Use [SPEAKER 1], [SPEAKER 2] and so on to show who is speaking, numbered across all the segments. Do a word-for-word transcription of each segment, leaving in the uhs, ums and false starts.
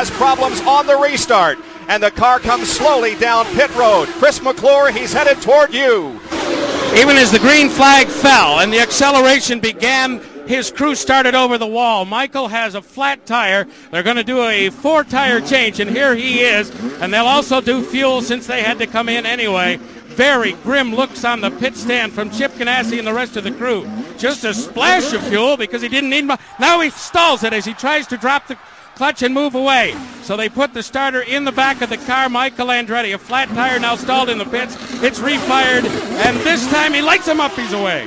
[SPEAKER 1] has problems on the restart. And the car comes slowly down pit road. Chris McClure, he's headed toward you.
[SPEAKER 2] Even as the green flag fell and the acceleration began, his crew started over the wall. Michael has a flat tire. They're going to do a four-tire change, and here he is. And they'll also do fuel since they had to come in anyway. Very grim looks on the pit stand from Chip Ganassi and the rest of the crew. Just a splash of fuel because he didn't need much. Now he stalls it as he tries to drop the clutch and move away. So they put the starter in the back of the car. Michael Andretti, a flat tire now stalled in the pits. It's refired, and this time he lights him up. He's away.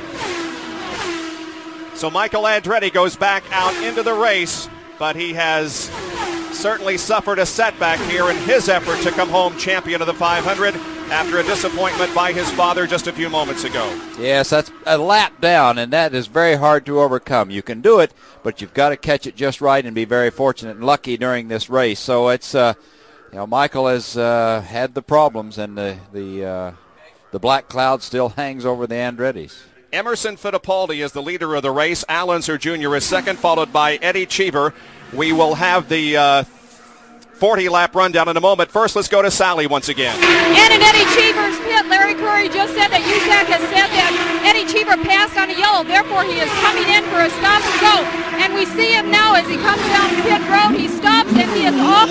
[SPEAKER 1] So Michael Andretti goes back out into the race, but he has certainly suffered a setback here in his effort to come home champion of the five hundred after a disappointment by his father just a few moments ago.
[SPEAKER 3] Yes, that's a lap down, and that is very hard to overcome. You can do it, but you've got to catch it just right and be very fortunate and lucky during this race. So it's, uh, you know, Michael has uh, had the problems, and the the uh, the black cloud still hangs over the Andrettis.
[SPEAKER 1] Emerson Fittipaldi is the leader of the race. Al Unser Junior is second, followed by Eddie Cheever. We will have the uh, forty-lap rundown in a moment. First, let's go to Sally once again.
[SPEAKER 4] And in Eddie Cheever's pit, Larry Curry just said that U S A C has said that Eddie Cheever passed on a yellow. Therefore, he is coming in for a stop and go. And we see him now as he comes down pit road. He stops and he is off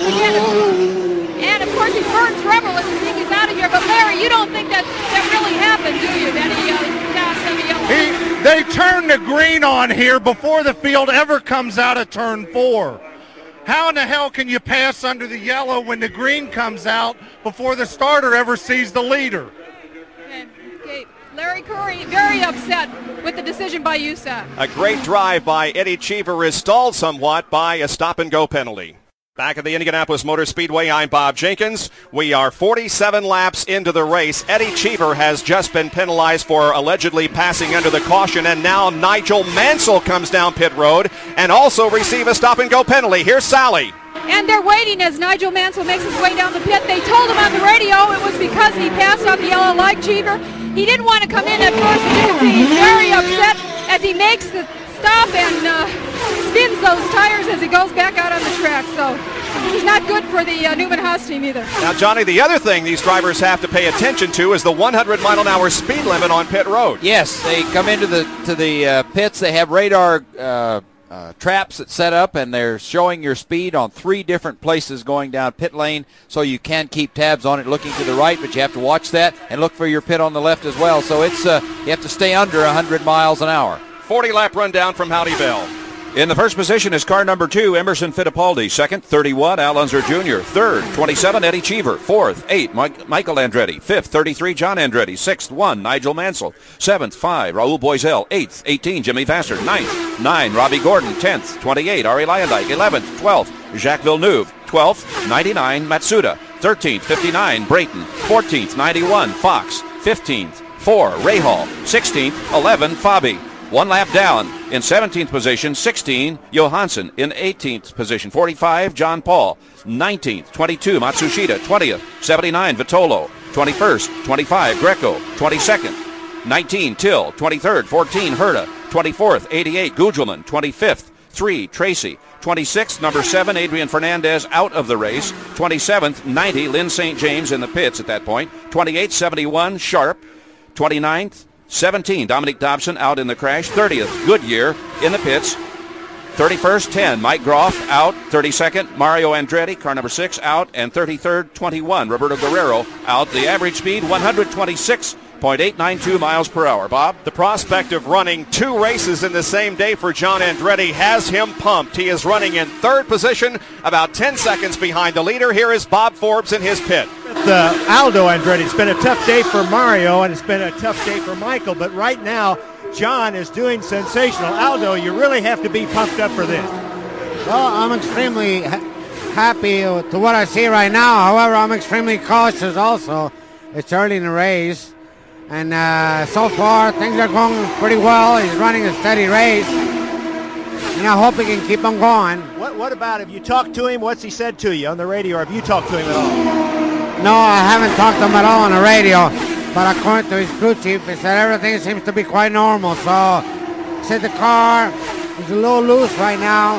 [SPEAKER 4] again. And, of course, he burns rubber. Let's think he's out of here. But, Larry, you don't think that that really happened, do you, that he uh, passed on a yellow?
[SPEAKER 5] He, they turn the green on here before the field ever comes out of turn four. How in the hell can you pass under the yellow when the green comes out before the starter ever sees the leader?
[SPEAKER 4] Okay, okay. Larry Curry very upset with the decision by U S A C.
[SPEAKER 1] A great drive by Eddie Cheever is stalled somewhat by a stop-and-go penalty. Back at the Indianapolis Motor Speedway, I'm Bob Jenkins. We are forty-seven laps into the race. Eddie Cheever has just been penalized for allegedly passing under the caution, and now Nigel Mansell comes down pit road and also receive a stop-and-go penalty. Here's Sally.
[SPEAKER 4] And they're waiting as Nigel Mansell makes his way down the pit. They told him on the radio it was because he passed on the yellow like Cheever. He didn't want to come in at first, and you can see he's very upset as he makes the stop and uh, spins those tires as he goes back out on the track. So this is not good for the uh, Newman Haas team either.
[SPEAKER 1] Now, Johnny, the other thing these drivers have to pay attention to is the one hundred mile an hour speed limit on pit road.
[SPEAKER 3] Yes, they come into the to the uh, pits. They have radar uh, uh, traps that set up, and they're showing your speed on three different places going down pit lane, so you can keep tabs on it looking to the right, but you have to watch that and look for your pit on the left as well. So it's uh, you have to stay under one hundred miles an hour.
[SPEAKER 1] forty-lap rundown from Howdy Bell.
[SPEAKER 6] In the first position is car number two, Emerson Fittipaldi. Second, thirty-one, Al Unser Junior Third, twenty-seven, Eddie Cheever. Fourth, eight, Mike, Michael Andretti. Fifth, thirty-three, John Andretti. Sixth, one, Nigel Mansell. Seventh, five, Raul Boisel. Eighth, eighteen, Jimmy Vassar. Ninth, nine, Robbie Gordon. Tenth, twenty-eight, Ari Lyondike. Eleventh, twelfth, Jacques Villeneuve. Twelfth, ninety-nine, Matsuda. Thirteenth, fifty-nine, Brayton. Fourteenth, ninety-one, Fox. Fifteenth, four, Rahal. Sixteenth, eleven, Fabi. One lap down. In seventeenth position, sixteen, Johansson. In eighteenth position, forty-five, John Paul. nineteenth, twenty-two, Matsushita. twentieth, seventy-nine, Vitolo. twenty-first, twenty-five, Greco. twenty-second, nineteen, Till. twenty-third, fourteen, Herta. twenty-fourth, eighty-eight, Gugelman. twenty-fifth, three, Tracy. twenty-sixth, number seven, Adrian Fernandez out of the race. twenty-seventh, ninety, Lynn Saint James in the pits at that point. twenty-eighth, seventy-one, Sharp. twenty-ninth, seventeen, Dominic Dobson out in the crash. thirtieth, Goodyear in the pits. thirty-first, ten, Mike Groff out. thirty-second, Mario Andretti, car number six, out. And thirty-third, twenty-one, Roberto Guerrero out. The average speed, one hundred twenty-six point eight nine two miles per hour. Bob?
[SPEAKER 1] The prospect of running two races in the same day for John Andretti has him pumped. He is running in third position, about ten seconds behind the leader. Here is Bob Forbes in his pit.
[SPEAKER 7] Uh, Aldo Andretti. It's been a tough day for Mario, and it's been a tough day for Michael, but right now, John is doing sensational. Aldo, you really have to be pumped up for this.
[SPEAKER 8] Well, I'm extremely ha- happy to what I see right now. However, I'm extremely cautious also. It's early in the race, and uh, so far, things are going pretty well. He's running a steady race, and I hope he can keep on going.
[SPEAKER 7] What, what about, have you talked to him? What's he said to you on the radio, or have you talked to him at all?
[SPEAKER 8] No, I haven't talked to him at all on the radio, but according to his crew chief, he said everything seems to be quite normal. So, he said the car is a little loose right now,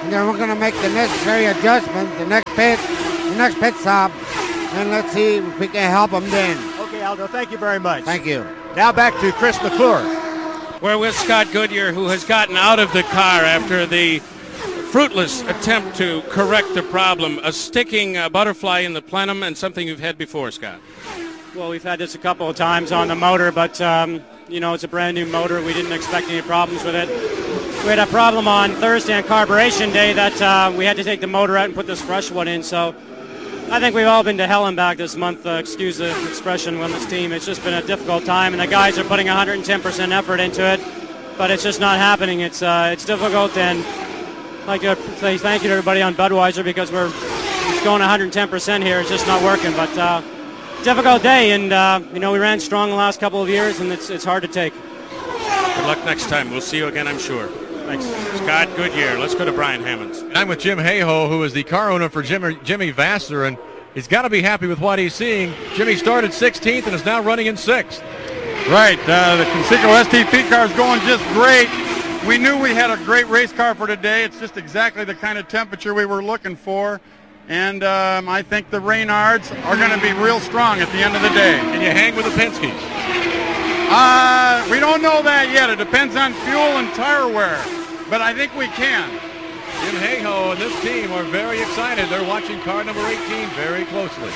[SPEAKER 8] and then we're going to make the necessary adjustment, the next pit, the next pit stop, and let's see if we can help them then.
[SPEAKER 7] Okay, Aldo, thank you very much.
[SPEAKER 8] Thank you.
[SPEAKER 7] Now back to Chris McClure.
[SPEAKER 2] We're with Scott Goodyear, who has gotten out of the car after the fruitless attempt to correct the problem, a sticking uh, butterfly in the plenum, and something you've had before, Scott.
[SPEAKER 9] Well, we've had this a couple of times on the motor, but, um, you know, it's a brand new motor. We didn't expect any problems with it. We had a problem on Thursday on carburation day that uh, we had to take the motor out and put this fresh one in, so I think we've all been to hell and back this month, uh, excuse the expression, on this team. It's just been a difficult time, and the guys are putting one hundred ten percent effort into it, but it's just not happening. It's uh, it's difficult, and I'd like to say thank you to everybody on Budweiser because we're it's going one hundred ten percent here. It's just not working, but uh, difficult day, and uh, you know, we ran strong the last couple of years, and it's it's hard to take.
[SPEAKER 2] Good luck next time. We'll see you again, I'm sure. Thanks. Scott Goodyear. Let's go to Brian Hammonds.
[SPEAKER 10] And I'm with Jim Hayhoe, who is the car owner for Jimmy, Jimmy Vasser, and he's got to be happy with what he's seeing. Jimmy started sixteenth and is now running in sixth.
[SPEAKER 11] Right. Uh, the Conseco S T P car is going just great. We knew we had a great race car for today. It's just exactly the kind of temperature we were looking for. And um, I think the Reynards are going to be real strong at the end of the day.
[SPEAKER 10] Can you hang with the Penske's?
[SPEAKER 11] Uh, we don't know that yet. It depends on fuel and tire wear. But I think we can.
[SPEAKER 10] Jim Hayhoe and this team are very excited. They're watching car number eighteen very closely.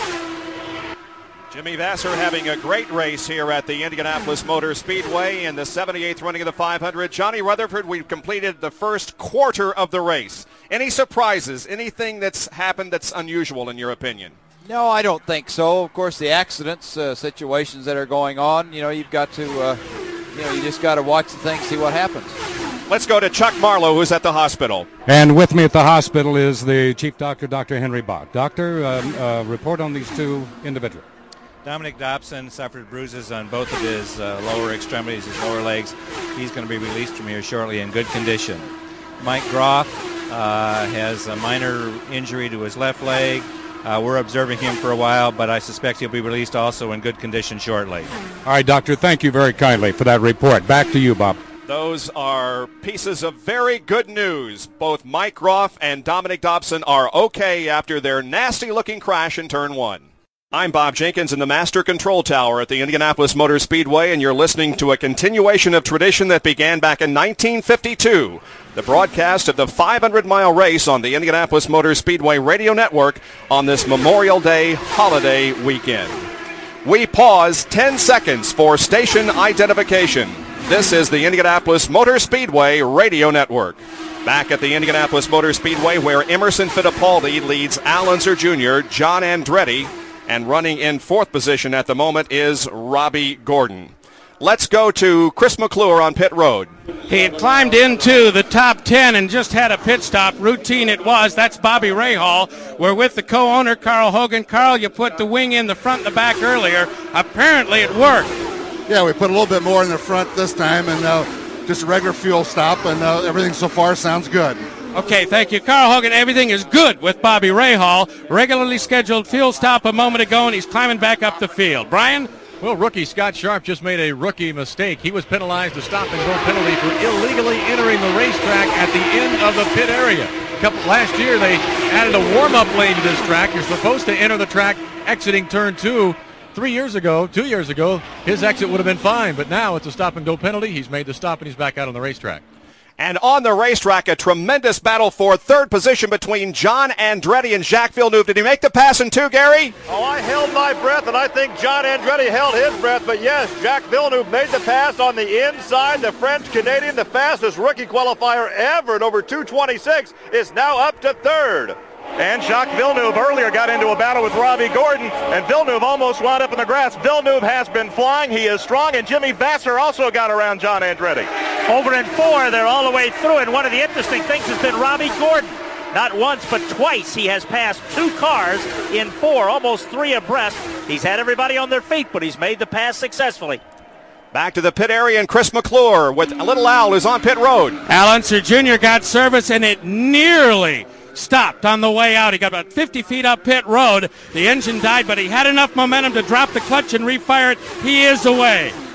[SPEAKER 1] Jimmy Vasser having a great race here at the Indianapolis Motor Speedway in the seventy-eighth running of the five hundred. Johnny Rutherford, we've completed the first quarter of the race. Any surprises? Anything that's happened that's unusual in your opinion?
[SPEAKER 3] No, I don't think so. Of course, the accidents, uh, situations that are going on, you know, you've got to, uh, you know, you just got to watch the thing, see what happens.
[SPEAKER 1] Let's go to Chuck Marlowe, who's at the hospital.
[SPEAKER 12] And with me at the hospital is the chief doctor, Doctor Henry Bach. Doctor, um, uh, report on these two individuals.
[SPEAKER 13] Dominic Dobson suffered bruises on both of his uh, lower extremities, his lower legs. He's going to be released from here shortly in good condition. Mike Groff uh, has a minor injury to his left leg. Uh, we're observing him for a while, but I suspect he'll be released also in good condition shortly.
[SPEAKER 12] All right, Doctor, thank you very kindly for that report. Back to you, Bob.
[SPEAKER 1] Those are pieces of very good news. Both Mike Groff and Dominic Dobson are okay after their nasty-looking crash in Turn one. I'm Bob Jenkins in the Master Control Tower at the Indianapolis Motor Speedway, and you're listening to a continuation of tradition that began back in nineteen fifty-two, the broadcast of the five hundred mile race on the Indianapolis Motor Speedway Radio Network on this Memorial Day holiday weekend. We pause ten seconds for station identification. This is the Indianapolis Motor Speedway Radio Network. Back at the Indianapolis Motor Speedway, where Emerson Fittipaldi leads Al Unser Junior, John Andretti, and running in fourth position at the moment is Robbie Gordon. Let's go to Chris McClure on pit road.
[SPEAKER 2] He had climbed into the top ten and just had a pit stop. Routine it was. That's Bobby Rahal. We're with the co-owner, Carl Hogan. Carl, you put the wing in the front and the back earlier. Apparently it worked.
[SPEAKER 14] Yeah, we put a little bit more in the front this time, and uh, just a regular fuel stop, and uh, everything so far sounds good.
[SPEAKER 2] Okay, thank you. Carl Hogan, everything is good with Bobby Rahal. Regularly scheduled fuel stop a moment ago, and he's climbing back up the field. Brian?
[SPEAKER 10] Well, rookie Scott Sharp just made a rookie mistake. He was penalized a stop-and-go penalty for illegally entering the racetrack at the end of the pit area. Couple, last year, they added a warm-up lane to this track. You're supposed to enter the track exiting turn two. Three years ago, two years ago, his exit would have been fine, but now it's a stop-and-go penalty. He's made the stop, and he's back out on the racetrack.
[SPEAKER 1] And on the racetrack, a tremendous battle for third position between John Andretti and Jacques Villeneuve. Did he make the pass in two, Gary?
[SPEAKER 15] Oh, I held my breath, and I think John Andretti held his breath. But yes, Jacques Villeneuve made the pass on the inside. The French-Canadian, the fastest rookie qualifier ever at over two twenty-six, is now up to third. And Jacques Villeneuve earlier got into a battle with Robbie Gordon, and Villeneuve almost wound up in the grass. Villeneuve has been flying. He is strong, and Jimmy Vasser also got around John Andretti.
[SPEAKER 16] Over in four, they're all the way through, and one of the interesting things has been Robbie Gordon. Not once, but twice he has passed two cars in four, almost three abreast. He's had everybody on their feet, but he's made the pass successfully.
[SPEAKER 1] Back to the pit area, and Chris McClure with Little Al, who's on pit road.
[SPEAKER 2] Al Unser Junior got service, and it nearly stopped on the way out. He got about fifty feet up pit road. The engine died, but he had enough momentum to drop the clutch and refire it. He is away.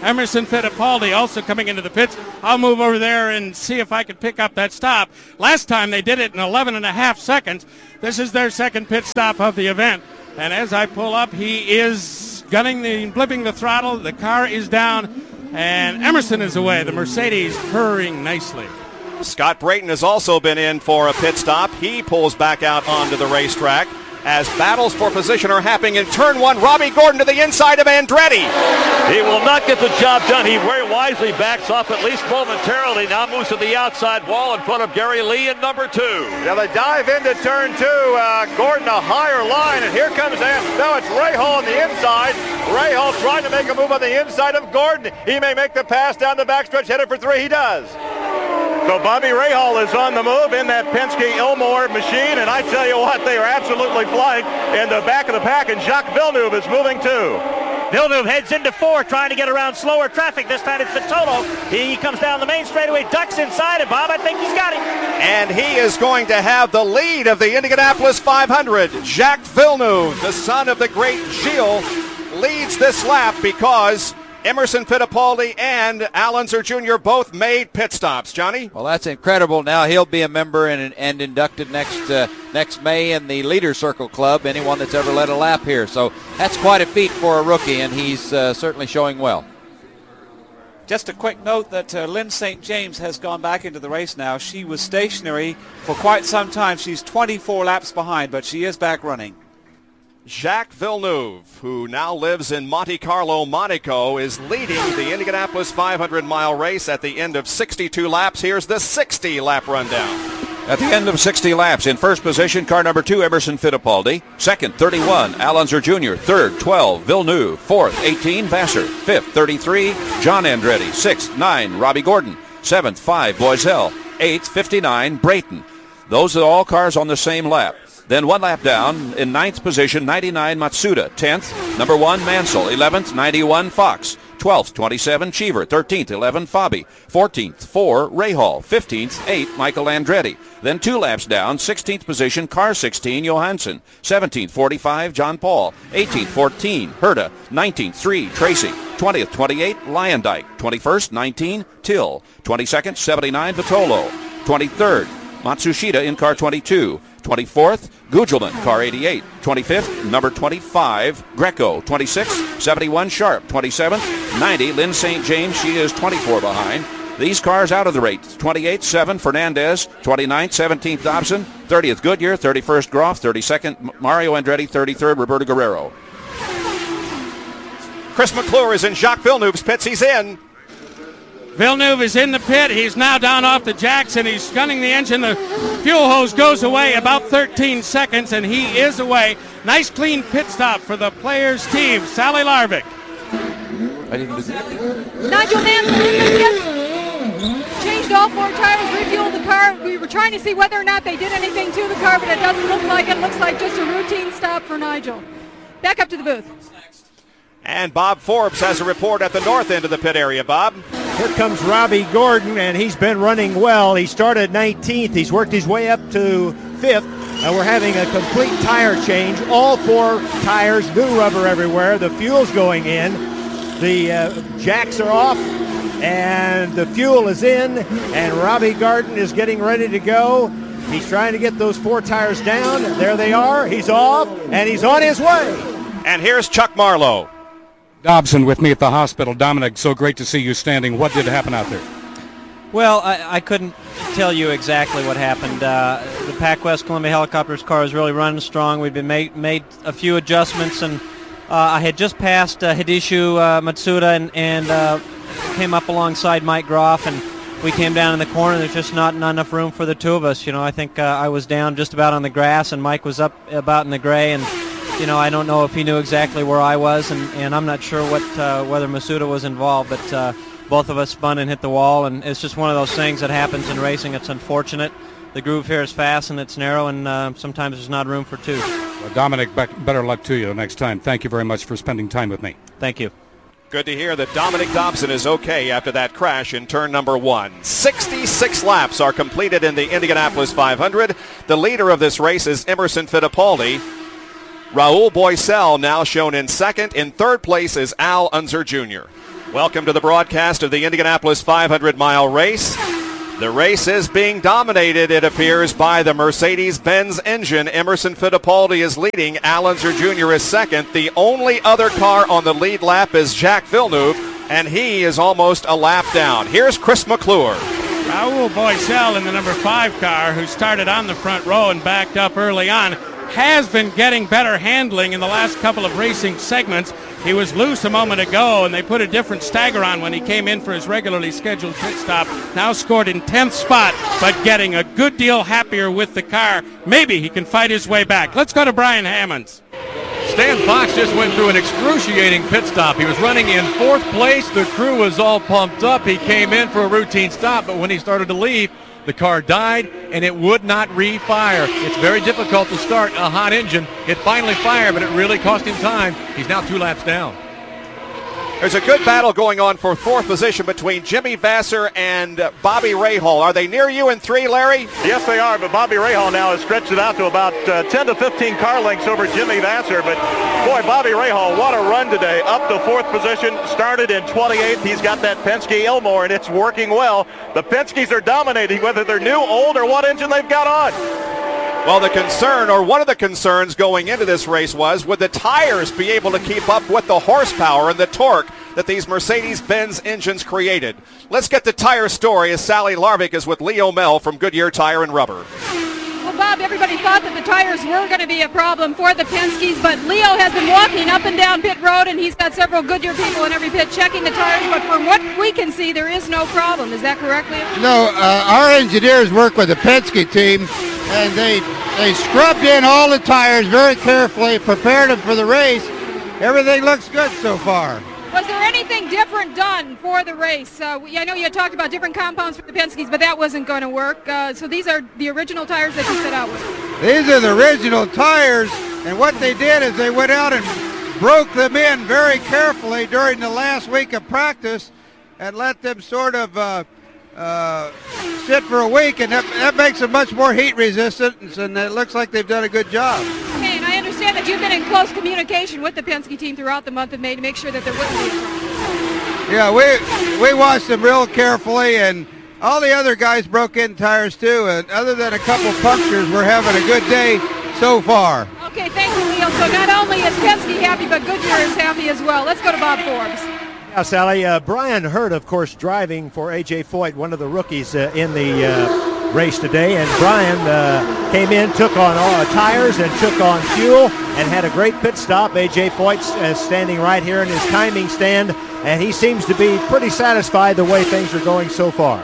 [SPEAKER 2] Emerson Fittipaldi also coming into the pits. I'll move over there and see if I can pick up that stop. Last time they did it in eleven and a half seconds. This is their second pit stop of the event. And as I pull up, he is gunning the, blipping the throttle. The car is down, and Emerson is away. The Mercedes purring nicely.
[SPEAKER 1] Scott Brayton has also been in for a pit stop. He pulls back out onto the racetrack as battles for position are happening in turn one. Robbie Gordon to the inside of Andretti.
[SPEAKER 16] He will not get the job done. He very wisely backs off at least momentarily. Now moves to the outside wall in front of Gary Lee in number two.
[SPEAKER 15] Now they dive into turn two. Uh, Gordon a higher line, and here comes and now it's Rahal on the inside. Rahal trying to make a move on the inside of Gordon. He may make the pass down the backstretch, headed for three. He does.
[SPEAKER 17] So Bobby Rahal is on the move in that Penske Ilmor machine, and I tell you what, they are absolutely flying in the back of the pack, and Jacques Villeneuve is moving too.
[SPEAKER 16] Villeneuve heads into four, trying to get around slower traffic. This time it's Vitolo. He comes down the main straightaway, ducks inside, and Bob, I think he's got him.
[SPEAKER 1] And he is going to have the lead of the Indianapolis five hundred. Jacques Villeneuve, the son of the great Gilles, leads this lap because Emerson Fittipaldi and Al Unser Junior both made pit stops. Johnny?
[SPEAKER 3] Well, that's incredible. Now he'll be a member and, and inducted next uh, next May in the Leader Circle Club, anyone that's ever led a lap here. So that's quite a feat for a rookie, and he's uh, certainly showing well.
[SPEAKER 18] Just a quick note that uh, Lynn Saint James has gone back into the race now. She was stationary for quite some time. She's twenty-four laps behind, but she is back running.
[SPEAKER 1] Jacques Villeneuve, who now lives in Monte Carlo, Monaco, is leading the Indianapolis five hundred mile race at the end of sixty-two laps. Here's the sixty lap rundown.
[SPEAKER 6] At the end of sixty laps, in first position, car number two, Emerson Fittipaldi. Second, thirty-one, Al Unser Junior Third, twelve, Villeneuve. Fourth, eighteen, Vassar. Fifth, thirty-three, John Andretti. Sixth, nine, Robbie Gordon. Seventh, five, Boisel. Eighth, fifty-nine, Brayton. Those are all cars on the same lap. Then one lap down, in ninth position, ninety-nine, Matsuda. tenth, number one, Mansell. eleventh, ninety-one, Fox. twelfth, twenty-seven, Cheever. thirteenth, eleven, Fabi. fourteenth, four, Rahal. fifteenth, eight, Michael Andretti. Then two laps down, sixteenth position, car sixteen, Johansson. seventeenth, forty-five, John Paul. eighteenth, fourteen, Herta. nineteenth, three, Tracy. twentieth, twenty-eight, Lyondike. twenty-first, nineteen, Till. twenty-second, seventy-nine, Vitolo. twenty-third, Matsushita in car twenty-two. twenty-fourth, Gugelman, car eighty-eight. twenty-fifth, number twenty-five, Greco. twenty-sixth, seventy-one, Sharp. twenty-seventh, ninety, Lynn Saint James. She is twenty-four behind. These cars out of the race. twenty-eighth, seven, Fernandez. twenty-ninth, seventeenth, Dobson. thirtieth, Goodyear. thirty-first, Groff. thirty-second, Mario Andretti. thirty-third, Roberto Guerrero.
[SPEAKER 1] Chris McClure is in Jacques Villeneuve's pits. He's in.
[SPEAKER 2] Villeneuve is in the pit. He's now down off the jacks, and he's gunning the engine. The fuel hose goes away about thirteen seconds, and he is away. Nice, clean pit stop for the players' team. Sally Larvik.
[SPEAKER 4] Nigel Mansell in the pits. Changed all four tires, refueled the car. We were trying to see whether or not they did anything to the car, but it doesn't look like it. Looks like just a routine stop for Nigel. Back up to the booth.
[SPEAKER 1] And Bob Forbes has a report at the north end of the pit area. Bob?
[SPEAKER 7] Here comes Robbie Gordon, and he's been running well. He started nineteenth. He's worked his way up to fifth, and we're having a complete tire change. All four tires, new rubber everywhere. The fuel's going in. The uh, jacks are off, and the fuel is in, and Robbie Gordon is getting ready to go. He's trying to get those four tires down. There they are. He's off, and he's on his way.
[SPEAKER 1] And here's Chuck Marlowe.
[SPEAKER 12] Dobson with me at the hospital. Dominic, so great to see you standing. What did happen out there?
[SPEAKER 9] Well, I, I couldn't tell you exactly what happened. Uh, the PacWest Columbia Helicopters car is really running strong. We've been made, made a few adjustments, and uh, I had just passed uh, Hidishu uh, Matsuda and, and uh, came up alongside Mike Groff, and we came down in the corner. There's just not, not enough room for the two of us. You know, I think uh, I was down just about on the grass, and Mike was up about in the gray, and you know, I don't know if he knew exactly where I was, and, and I'm not sure what uh, whether Masuda was involved, but uh, both of us spun and hit the wall, and it's just one of those things that happens in racing. It's unfortunate. The groove here is fast and it's narrow, and uh, sometimes there's not room for two.
[SPEAKER 12] Well, Dominic, better luck to you next time. Thank you very much for spending time with me.
[SPEAKER 9] Thank you.
[SPEAKER 1] Good to hear that Dominic Dobson is okay after that crash in turn number one. sixty-six laps are completed in the Indianapolis five hundred. The leader of this race is Emerson Fittipaldi. Raul Boisel now shown in second. In third place is Al Unser Junior Welcome to the broadcast of the Indianapolis five hundred mile race. The race is being dominated, it appears, by the Mercedes-Benz engine. Emerson Fittipaldi is leading. Al Unser Junior is second. The only other car on the lead lap is Jacques Villeneuve, and he is almost a lap down. Here's Chris McClure.
[SPEAKER 2] Raul Boesel in the number five car, who started on the front row and backed up early on, has been getting better handling in the last couple of racing segments. He was loose a moment ago, and they put a different stagger on when he came in for his regularly scheduled pit stop. Now scored in tenth spot, but getting a good deal happier with the car. Maybe he can fight his way back. Let's go to Brian Hammonds.
[SPEAKER 10] Stan Fox just went through an excruciating pit stop. He was running in fourth place. The crew was all pumped up. He came in for a routine stop, but when he started to leave, the car died, and it would not re-fire. It's very difficult to start a hot engine. It finally fired, but it really cost him time. He's now two laps down.
[SPEAKER 1] There's a good battle going on for fourth position between Jimmy Vasser and uh, Bobby Rahal. Are they near you in three, Larry?
[SPEAKER 17] Yes, they are, but Bobby Rahal now has stretched it out to about uh, ten to fifteen car lengths over Jimmy Vasser. But, boy, Bobby Rahal, what a run today. Up to fourth position, started in twenty-eighth. He's got that Penske Elmore, and it's working well. The Penskes are dominating, whether they're new, old, or what engine they've got on.
[SPEAKER 1] Well, the concern, or one of the concerns going into this race was, would the tires be able to keep up with the horsepower and the torque that these Mercedes-Benz engines created? Let's get the tire story as Sally Larvik is with Leo Mel from Goodyear Tire and Rubber.
[SPEAKER 4] Well, Bob, everybody thought that the tires were going to be a problem for the Penske's, but Leo has been walking up and down pit road, and he's got several Goodyear people in every pit checking the tires, but from what we can see, there is no problem. Is that correct, Leo?
[SPEAKER 19] No, uh, our engineers work with the Penske team, and they they scrubbed in all the tires very carefully, prepared them for the race. Everything looks good so far.
[SPEAKER 4] Was there anything different done for the race? Uh, we, I know you had talked about different compounds for the Penske's, but that wasn't going to work. Uh, so these are the original tires that you set out with?
[SPEAKER 19] These are the original tires, and what they did is they went out and broke them in very carefully during the last week of practice and let them sort of uh, uh, sit for a week, and that, that makes them much more heat resistant, and it looks like they've done a good job.
[SPEAKER 4] Okay, and I understand that you've been in close communication with the Penske team throughout the month of May to make sure that there wouldn't be a problem.
[SPEAKER 19] Yeah, we we watched them real carefully, and all the other guys broke in tires too, and other than a couple punctures, we're having a good day so far.
[SPEAKER 4] Okay, thank you, Leo. So not only is Penske happy, but Goodyear is happy as well. Let's go to Bob Forbes.
[SPEAKER 7] Yeah, Sally. Uh, Brian Hurt, of course, driving for A J Foyt, one of the rookies uh, in the uh, race today. And Brian uh, came in, took on all, uh, tires and took on fuel and had a great pit stop. A J Foyt uh, standing right here in his timing stand, and he seems to be pretty satisfied the way things are going so far.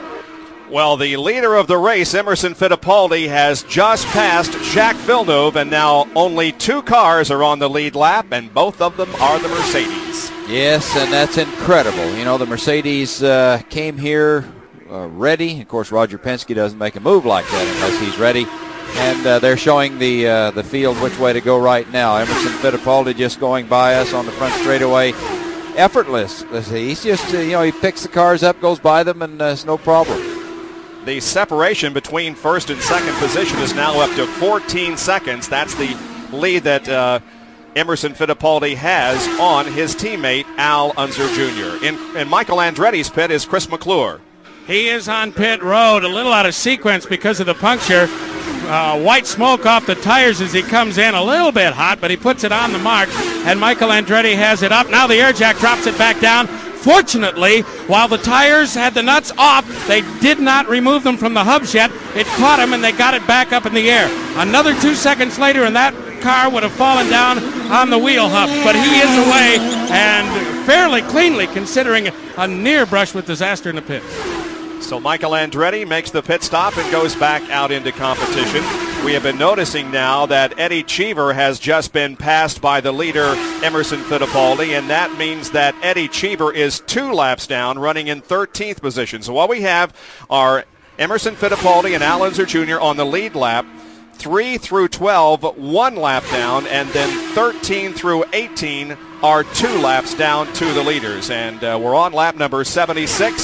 [SPEAKER 1] Well, the leader of the race, Emerson Fittipaldi, has just passed Jacques Villeneuve, and now only two cars are on the lead lap, and both of them are the Mercedes.
[SPEAKER 3] Yes, and that's incredible. You know, the Mercedes uh, came here uh, ready. Of course, Roger Penske doesn't make a move like that unless he's ready. And uh, they're showing the uh, the field which way to go right now. Emerson Fittipaldi just going by us on the front straightaway. Effortless. He's just, uh, you know, he picks the cars up, goes by them, and uh, it's no problem.
[SPEAKER 1] The separation between first and second position is now up to fourteen seconds. That's the lead that uh, Emerson Fittipaldi has on his teammate, Al Unser Junior In, in Michael Andretti's pit is Chris McClure.
[SPEAKER 2] He is on pit road, a little out of sequence because of the puncture. Uh, white smoke off the tires as he comes in, a little bit hot, but he puts it on the mark, and Michael Andretti has it up. Now the air jack drops it back down. Fortunately, while the tires had the nuts off, they did not remove them from the hubs yet. It caught him, and they got it back up in the air. Another two seconds later, and that car would have fallen down on the wheel hub. But he is away, and fairly cleanly, considering a near brush with disaster in the pit.
[SPEAKER 1] So Michael Andretti makes the pit stop and goes back out into competition. We have been noticing now that Eddie Cheever has just been passed by the leader, Emerson Fittipaldi, and that means that Eddie Cheever is two laps down, running in thirteenth position. So what we have are Emerson Fittipaldi and Al Unser Junior on the lead lap, three through twelve, one lap down, and then thirteen through eighteen are two laps down to the leaders. And uh, we're on lap number seventy-six.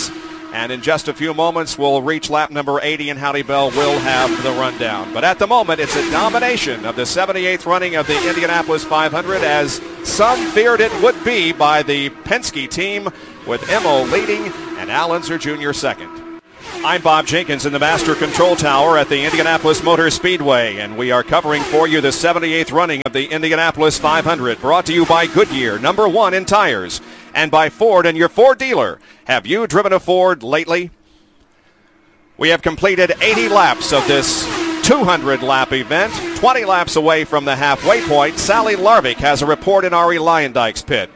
[SPEAKER 1] And in just a few moments, we'll reach lap number eighty, and Howdy Bell will have the rundown. But at the moment, it's a domination of the seventy-eighth running of the Indianapolis five hundred, as some feared it would be, by the Penske team, with Emo leading and Al Unser Junior second. I'm Bob Jenkins in the Master Control Tower at the Indianapolis Motor Speedway, and we are covering for you the seventy-eighth running of the Indianapolis five hundred, brought to you by Goodyear, number one in tires, and by Ford and your Ford dealer. Have you driven a Ford lately? We have completed eighty laps of this two hundred lap event, twenty laps away from the halfway point. Sally Larvik has a report in Ari Leyendijk's pit.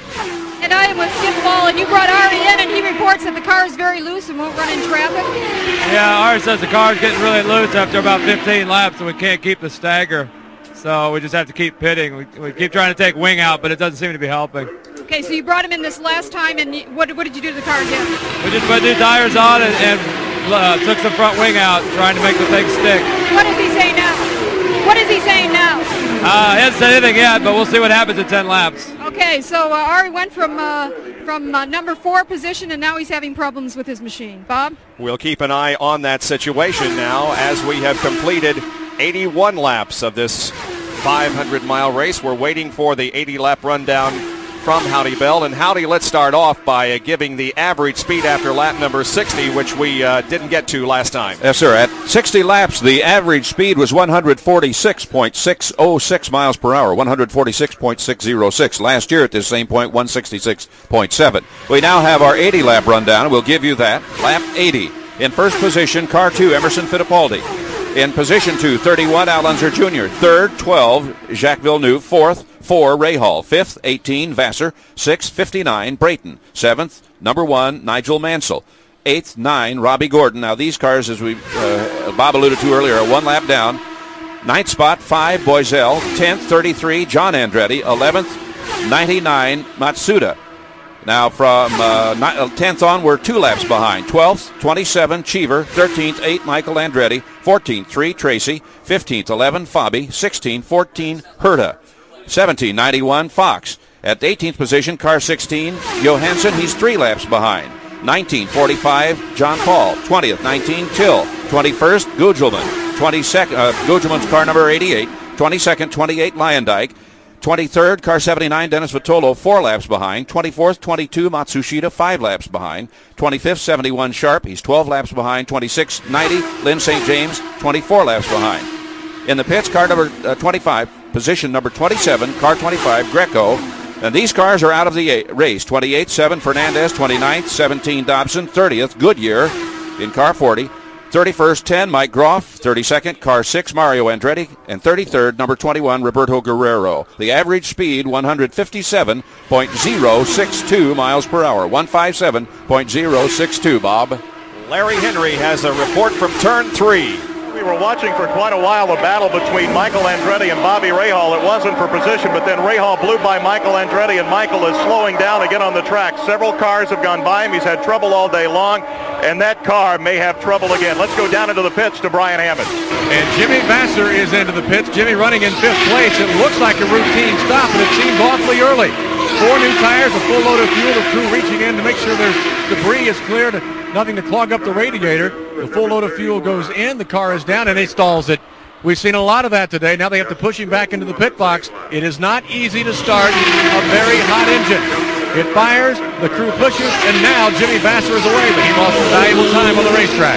[SPEAKER 4] And I am with Skip Ball, and you brought Ari in, and he reports that the car is very loose and won't run in traffic.
[SPEAKER 20] Yeah, Ari says the car is getting really loose after about fifteen laps, and we can't keep the stagger. So we just have to keep pitting. We, we keep trying to take wing out, but it doesn't seem to be helping.
[SPEAKER 4] Okay, so you brought him in this last time, and you, what, what did you do to the car again?
[SPEAKER 20] We just put new tires on and, and uh, took some front wing out, trying to make the thing stick.
[SPEAKER 4] What does he say now? What is he saying now?
[SPEAKER 20] Uh, he hasn't said anything yet, but we'll see what happens in ten laps.
[SPEAKER 4] Okay, so uh, Ari went from uh, from uh, number four position, and now he's having problems with his machine. Bob?
[SPEAKER 1] We'll keep an eye on that situation now, as we have completed eighty-one laps of this five hundred mile race. We're waiting for the eighty lap rundown from Howdy Bell. And Howdy, let's start off by uh, giving the average speed after lap number sixty, which we uh, didn't get to last time.
[SPEAKER 6] Yes, sir. At sixty laps, the average speed was one forty-six point six oh six miles per hour, one forty-six point six oh six. Last year at this same point, one sixty-six point seven. We now have our eighty lap rundown. We'll give you that. Lap eighty. In first position, car two, Emerson Fittipaldi. In position two, thirty-one, Al Unser Junior Third, twelve, Jacques Villeneuve. Fourth, four, Ray Hall. Fifth, eighteen, Vassar. Sixth, fifty-nine, Brayton. Seventh, number one, Nigel Mansell. Eighth, nine, Robbie Gordon. Now these cars, as we uh, Bob alluded to earlier, are one lap down. Ninth spot, five, Boiselle. Tenth, thirty-three, John Andretti. Eleventh, ninety-nine, Matsuda. Now from uh, tenth on, we're two laps behind. twelfth, twenty-seven, Cheever. thirteenth, eight, Michael Andretti. fourteenth, three, Tracy. fifteenth, eleven, Fabi. sixteen, fourteen, Herta. seventeen, ninety-one, Fox. At the eighteenth position, car sixteen, Johansson. He's three laps behind. nineteen, forty-five, John Paul. twentieth, nineteen, Till. twenty-first, Gugelman. twenty-second, uh, Gugelman's car number eighty-eight. twenty-second, twenty-eight, Leyendijk. twenty-third, car seventy-nine, Dennis Vitolo, four laps behind. twenty-fourth, twenty-two, Matsushita, five laps behind. twenty-fifth, seventy-one, Sharp, he's twelve laps behind. twenty-six, ninety, Lynn Saint James, twenty-four laps behind. In the pits, car number uh, twenty-five, position number twenty-seven, car twenty-five, Greco. And these cars are out of the eight, race. twenty-eight, seven, Fernandez. twenty-ninth, seventeen, Dobson. thirtieth, Goodyear in car forty. thirty-first, ten, Mike Groff. thirty-second, car six, Mario Andretti. And thirty-third, number twenty-one, Roberto Guerrero. The average speed, one fifty-seven point oh six two miles per hour. one fifty-seven point oh six two, Bob.
[SPEAKER 1] Larry Henry has a report from turn three.
[SPEAKER 17] We were watching for quite a while the battle between Michael Andretti and Bobby Rahal. It wasn't for position, but then Rahal blew by Michael Andretti, and Michael is slowing down again on the track. Several cars have gone by him. He's had trouble all day long, and that car may have trouble again. Let's go down into the pits to Brian Hammond.
[SPEAKER 10] And Jimmy Vassar is into the pits. Jimmy running in fifth place. It looks like a routine stop, and it seems awfully early. Four new tires, a full load of fuel, the crew reaching in to make sure there's debris is cleared, nothing to clog up the radiator. The full load of fuel goes in, the car is down, and he stalls it. We've seen a lot of that today. Now they have to push him back into the pit box. It is not easy to start a very hot engine. It fires, the crew pushes, and now Jimmy Vassar is away, but he lost some valuable time on the racetrack.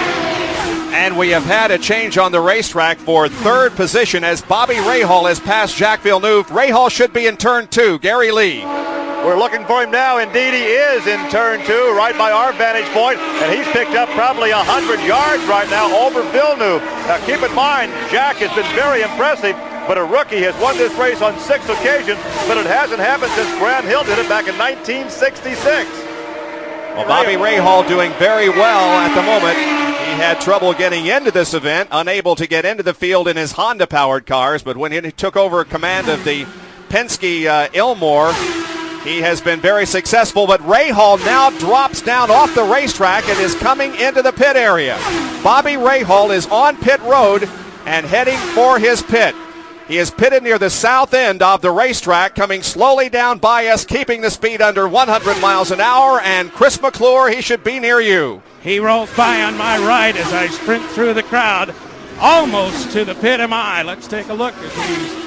[SPEAKER 1] And we have had a change on the racetrack for third position as Bobby Rahal has passed Jacques Villeneuve. Rahal should be in turn two. Gary Lee.
[SPEAKER 15] We're looking for him now. Indeed, he is in turn two, right by our vantage point, and he's picked up probably one hundred yards right now over Villeneuve. Now, keep in mind, Jack has been very impressive, but a rookie has won this race on six occasions, but it hasn't happened since Grant Hill did it back in nineteen sixty-six.
[SPEAKER 1] Well, Bobby Rahal doing very well at the moment. He had trouble getting into this event, unable to get into the field in his Honda-powered cars, but when he took over command of the Penske uh, Ilmore, he has been very successful. But Rahal now drops down off the racetrack and is coming into the pit area. Bobby Rahal is on pit road and heading for his pit. He is pitted near the south end of the racetrack, coming slowly down by us, keeping the speed under one hundred miles an hour. And Chris McClure, he should be near you.
[SPEAKER 2] He rolls by on my right as I sprint through the crowd, almost to the pit am I. Let's take a look as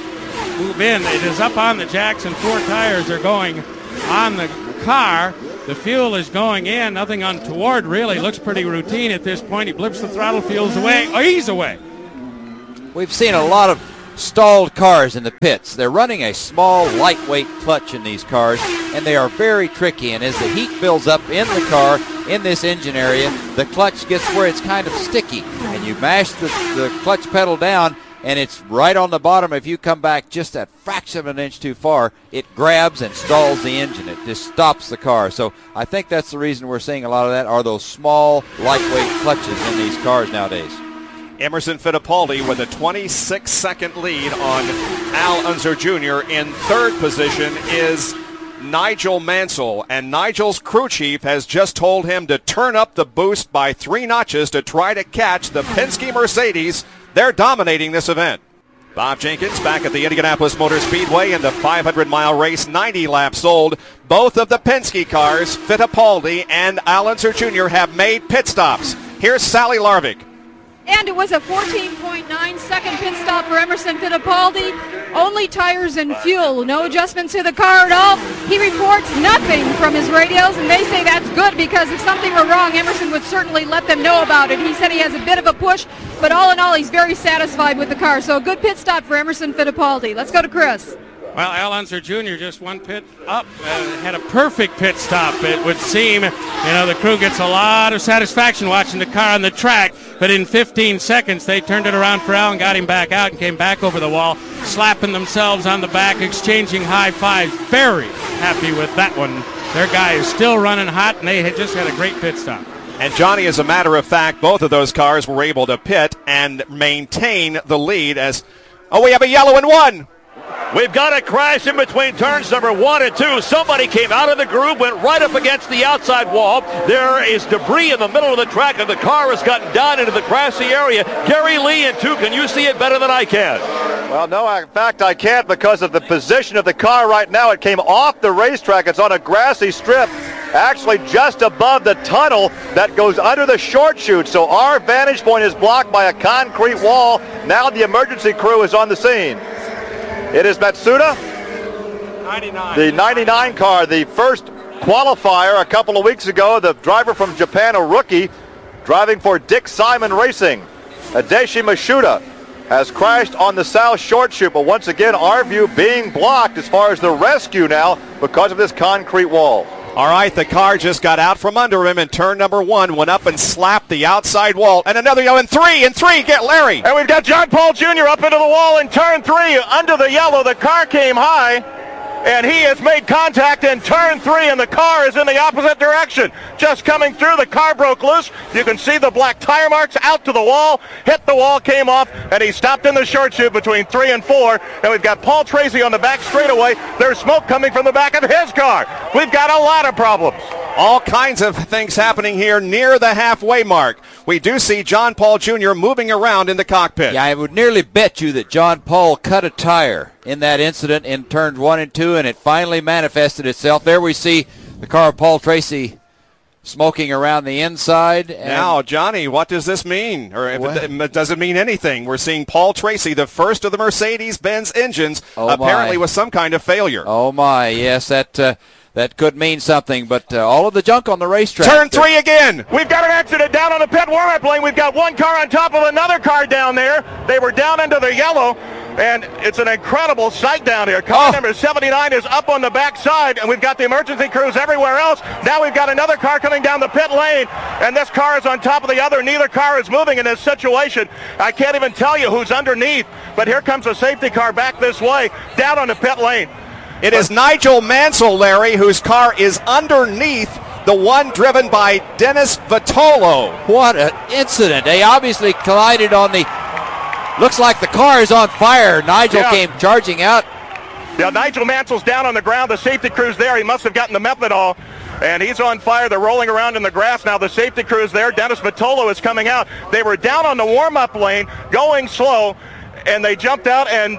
[SPEAKER 2] we move in. It is up on the jacks, and four tires are going on the car. The fuel is going in. Nothing untoward, really. Looks pretty routine at this point. He blips the throttle, feels away. Oh, he's away.
[SPEAKER 3] We've seen a lot of stalled cars in the pits. They're running a small, lightweight clutch in these cars, and they are very tricky. And as the heat builds up in the car, in this engine area, the clutch gets where it's kind of sticky. And you mash the, the clutch pedal down, and it's right on the bottom. If you come back just that fraction of an inch too far, it grabs and stalls the engine. It just stops the car. So I think that's the reason we're seeing a lot of that, are those small, lightweight clutches in these cars nowadays.
[SPEAKER 1] Emerson Fittipaldi with a twenty-six second lead on Al Unser Junior In third position is Nigel Mansell, and Nigel's crew chief has just told him to turn up the boost by three notches to try to catch the Penske Mercedes. They're dominating this event. Bob Jenkins back at the Indianapolis Motor Speedway in the five hundred mile race, ninety laps old. Both of the Penske cars, Fittipaldi and Al Unser Junior, have made pit stops. Here's Sally Larvik.
[SPEAKER 4] And it was a fourteen point nine second pit stop for Emerson Fittipaldi. Only tires and fuel. No adjustments to the car at all. He reports nothing from his radios, and they say that's good because if something were wrong, Emerson would certainly let them know about it. He said he has a bit of a push, but all in all, he's very satisfied with the car. So a good pit stop for Emerson Fittipaldi. Let's go to Chris.
[SPEAKER 2] Well, Al Unser Junior just one pit up, uh, had a perfect pit stop, it would seem. You know, the crew gets a lot of satisfaction watching the car on the track, but in fifteen seconds they turned it around for Al and got him back out and came back over the wall, slapping themselves on the back, exchanging high fives. Very happy with that one. Their guy is still running hot, and they had just had a great pit stop.
[SPEAKER 1] And Johnny, as a matter of fact, both of those cars were able to pit and maintain the lead as, oh, we have a yellow and one.
[SPEAKER 16] We've got a crash in between turns number one and two. Somebody came out of the groove, went right up against the outside wall. There is debris in the middle of the track, and the car has gotten down into the grassy area. Gary Lee and two, can you see it better than I can?
[SPEAKER 15] Well, no, in fact, I can't because of the position of the car right now. It came off the racetrack. It's on a grassy strip, actually just above the tunnel that goes under the short chute. So our vantage point is blocked by a concrete wall. Now the emergency crew is on the scene. It is Matsuda,
[SPEAKER 2] ninety-nine.
[SPEAKER 15] The ninety-nine car, the first qualifier a couple of weeks ago. The driver from Japan, a rookie, driving for Dick Simon Racing. Adeshi Mashuda has crashed on the south short chute, but once again, our view being blocked as far as the rescue now because of this concrete wall.
[SPEAKER 1] All right, the car just got out from under him in turn number one, went up and slapped the outside wall, and another yellow, and three, and three, get Larry.
[SPEAKER 16] And we've got John Paul Junior up into the wall in turn three, under the yellow. The car came high, and he has made contact in turn three, and the car is in the opposite direction. Just coming through, the car broke loose. You can see the black tire marks out to the wall, hit the wall, came off, and he stopped in the short chute between three and four. And we've got Paul Tracy on the back straightaway. There's smoke coming from the back of his car. We've got a lot of problems.
[SPEAKER 1] All kinds of things happening here near the halfway mark. We do see John Paul Junior moving around in the cockpit.
[SPEAKER 3] Yeah, I would nearly bet you that John Paul cut a tire in that incident in turns one and two, and it finally manifested itself. There we see the car of Paul Tracy smoking around the inside. And
[SPEAKER 1] now, Johnny, what does this mean? Or if it, it doesn't mean anything. We're seeing Paul Tracy, the first of the Mercedes-Benz engines,
[SPEAKER 3] oh
[SPEAKER 1] apparently
[SPEAKER 3] my.
[SPEAKER 1] with some kind of failure.
[SPEAKER 3] Oh, my, yes, that... Uh, That could mean something, but uh, all of the junk on the racetrack.
[SPEAKER 1] Turn three again.
[SPEAKER 16] We've got an accident down on the pit warm-up lane. We've got one car on top of another car down there. They were down into the yellow, and it's an incredible sight down here. Car oh. number seventy-nine is up on the back side, and we've got the emergency crews everywhere else. Now we've got another car coming down the pit lane, and this car is on top of the other. Neither car is moving in this situation. I can't even tell you who's underneath, but here comes a safety car back this way, down on the pit lane.
[SPEAKER 1] It is Nigel Mansell, Larry, whose car is underneath the one driven by Dennis Vitolo.
[SPEAKER 3] What an incident. They obviously collided on the... Looks like the car is on fire. Nigel yeah. came charging out.
[SPEAKER 16] Yeah, Nigel Mansell's down on the ground. The safety crew's there. He must have gotten the methanol, and he's on fire. They're rolling around in the grass now. The safety crew's there. Dennis Vitolo is coming out. They were down on the warm-up lane, going slow, and they jumped out, and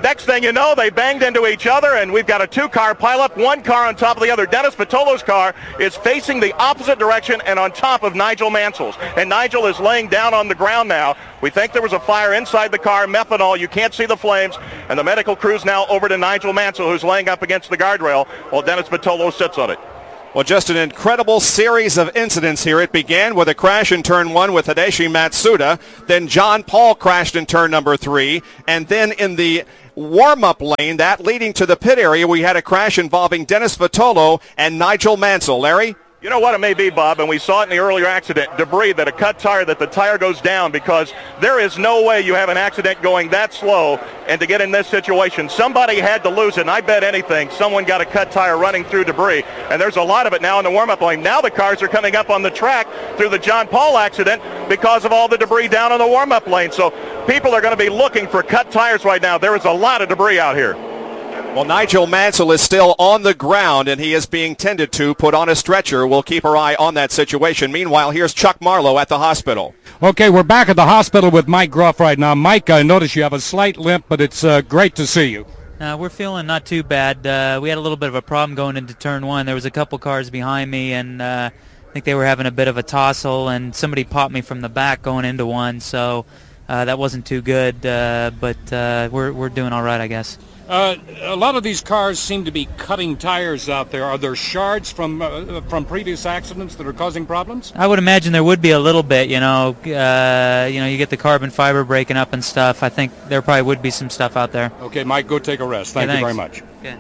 [SPEAKER 17] next thing you know, they banged into each other, and we've got a two-car pileup, one car on top of the other. Dennis Vitolo's car is facing the opposite direction and on top of Nigel Mansell's. And Nigel is laying down on the ground now. We think there was a fire inside the car, methanol. You can't see the flames. And the medical crew's now over to Nigel Mansell, who's laying up against the guardrail while Dennis Vitolo sits on it.
[SPEAKER 1] Well, just an incredible series of incidents here. It began with a crash in turn one with Hideshi Matsuda. Then John Paul crashed in turn number three. And then in the warm-up lane, that leading to the pit area, we had a crash involving Dennis Vitolo and Nigel Mansell. Larry?
[SPEAKER 17] You know what it may be, Bob, and we saw it in the earlier accident, debris, that a cut tire, that the tire goes down, because there is no way you have an accident going that slow and to get in this situation. Somebody had to lose it, and I bet anything someone got a cut tire running through debris, and there's a lot of it now in the warm-up lane. Now the cars are coming up on the track through the John Paul accident because of all the debris down in the warm-up lane. So people are going to be looking for cut tires right now. There is a lot of debris out here.
[SPEAKER 1] Well, Nigel Mansell is still on the ground, and he is being tended to, put on a stretcher. We'll keep our eye on that situation. Meanwhile, here's Chuck Marlowe at the hospital.
[SPEAKER 12] Okay, we're back at the hospital with Mike Groff right now. Mike, I notice you have a slight limp, but it's uh, great to see you.
[SPEAKER 21] Uh, we're feeling not too bad. Uh, we had a little bit of a problem going into turn one. There was a couple cars behind me, and uh, I think they were having a bit of a tussle, and somebody popped me from the back going into one, so uh, that wasn't too good, uh, but uh, we're, we're doing all right, I guess.
[SPEAKER 12] Uh, a lot of these cars seem to be cutting tires out there. Are there shards from uh, from previous accidents that are causing problems?
[SPEAKER 21] I would imagine there would be a little bit, you know. Uh, you know, you get the carbon fiber breaking up and stuff. I think there probably would be some stuff out there.
[SPEAKER 12] Okay, Mike, go take a rest. Thank
[SPEAKER 21] okay,
[SPEAKER 12] you very much.
[SPEAKER 21] Okay.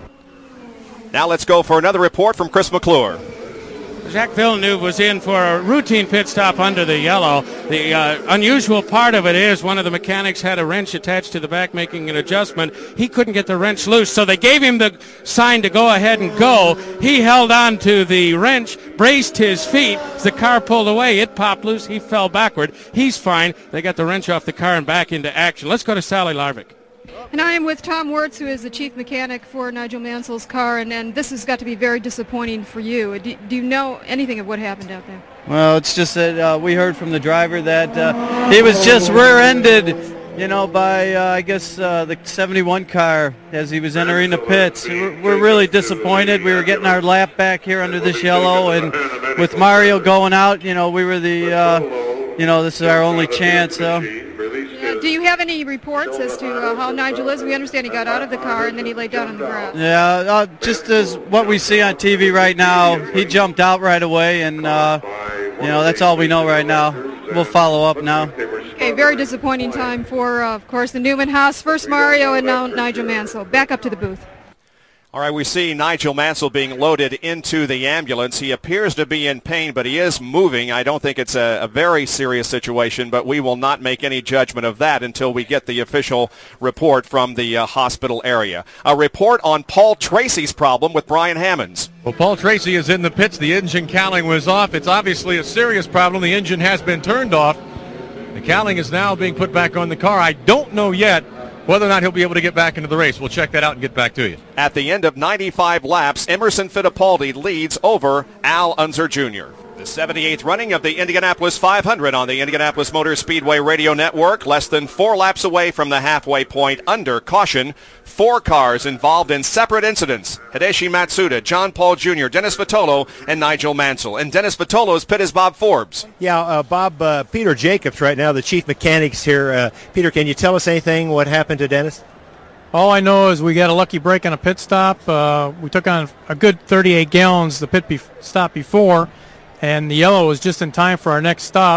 [SPEAKER 1] Now let's go for another report from Chris McClure.
[SPEAKER 2] Jacques Villeneuve was in for a routine pit stop under the yellow. The uh, unusual part of it is one of the mechanics had a wrench attached to the back making an adjustment. He couldn't get the wrench loose, so they gave him the sign to go ahead and go. He held on to the wrench, braced his feet. As the car pulled away, it popped loose. He fell backward. He's fine. They got the wrench off the car and back into action. Let's go to Sally Larvick.
[SPEAKER 4] And I am with Tom Wirtz, who is the chief mechanic for Nigel Mansell's car, and, and this has got to be very disappointing for you. Do, do you know anything of what happened out there?
[SPEAKER 22] Well, it's just that uh, we heard from the driver that uh, he was just rear-ended, you know, by, uh, I guess, uh, the seventy-one car as he was entering the pits. We're, we're really disappointed. We were getting our lap back here under this yellow, and with Mario going out, you know, we were the, uh, you know, this is our only chance. So.
[SPEAKER 4] Yeah, do you have any reports as to uh, how Nigel is? We understand he got out of the car and then he laid down on the ground.
[SPEAKER 22] Yeah, uh, just as what we see on T V right now, he jumped out right away, and, uh, you know, that's all we know right now. We'll follow up now.
[SPEAKER 4] Okay, very disappointing time for, uh, of course, the Newman Haas. First Mario and now Nigel Mansell. Back up to the booth.
[SPEAKER 1] All right, we see Nigel Mansell being loaded into the ambulance. He appears to be in pain, but he is moving. I don't think it's a, a very serious situation, but we will not make any judgment of that until we get the official report from the uh, hospital area. A report on Paul Tracy's problem with Brian Hammonds.
[SPEAKER 10] Well, Paul Tracy is in the pits. The engine cowling was off. It's obviously a serious problem. The engine has been turned off. The cowling is now being put back on the car. I don't know yet whether or not he'll be able to get back into the race. We'll check that out and get back to you.
[SPEAKER 1] At the end of ninety-five laps, Emerson Fittipaldi leads over Al Unser Junior The seventy-eighth running of the Indianapolis five hundred on the Indianapolis Motor Speedway Radio Network. Less than four laps away from the halfway point under caution. Four cars involved in separate incidents. Hideshi Matsuda, John Paul Junior, Dennis Vitolo, and Nigel Mansell. And Dennis Vitolo's pit is Bob Forbes.
[SPEAKER 7] Yeah, uh, Bob, uh, Peter Jacobs right now, the chief mechanic's here. Uh, Peter, can you tell us anything what happened to Dennis?
[SPEAKER 23] All I know is we got a lucky break on a pit stop. Uh, we took on a good thirty-eight gallons the pit be- stop before, and the yellow was just in time for our next stop.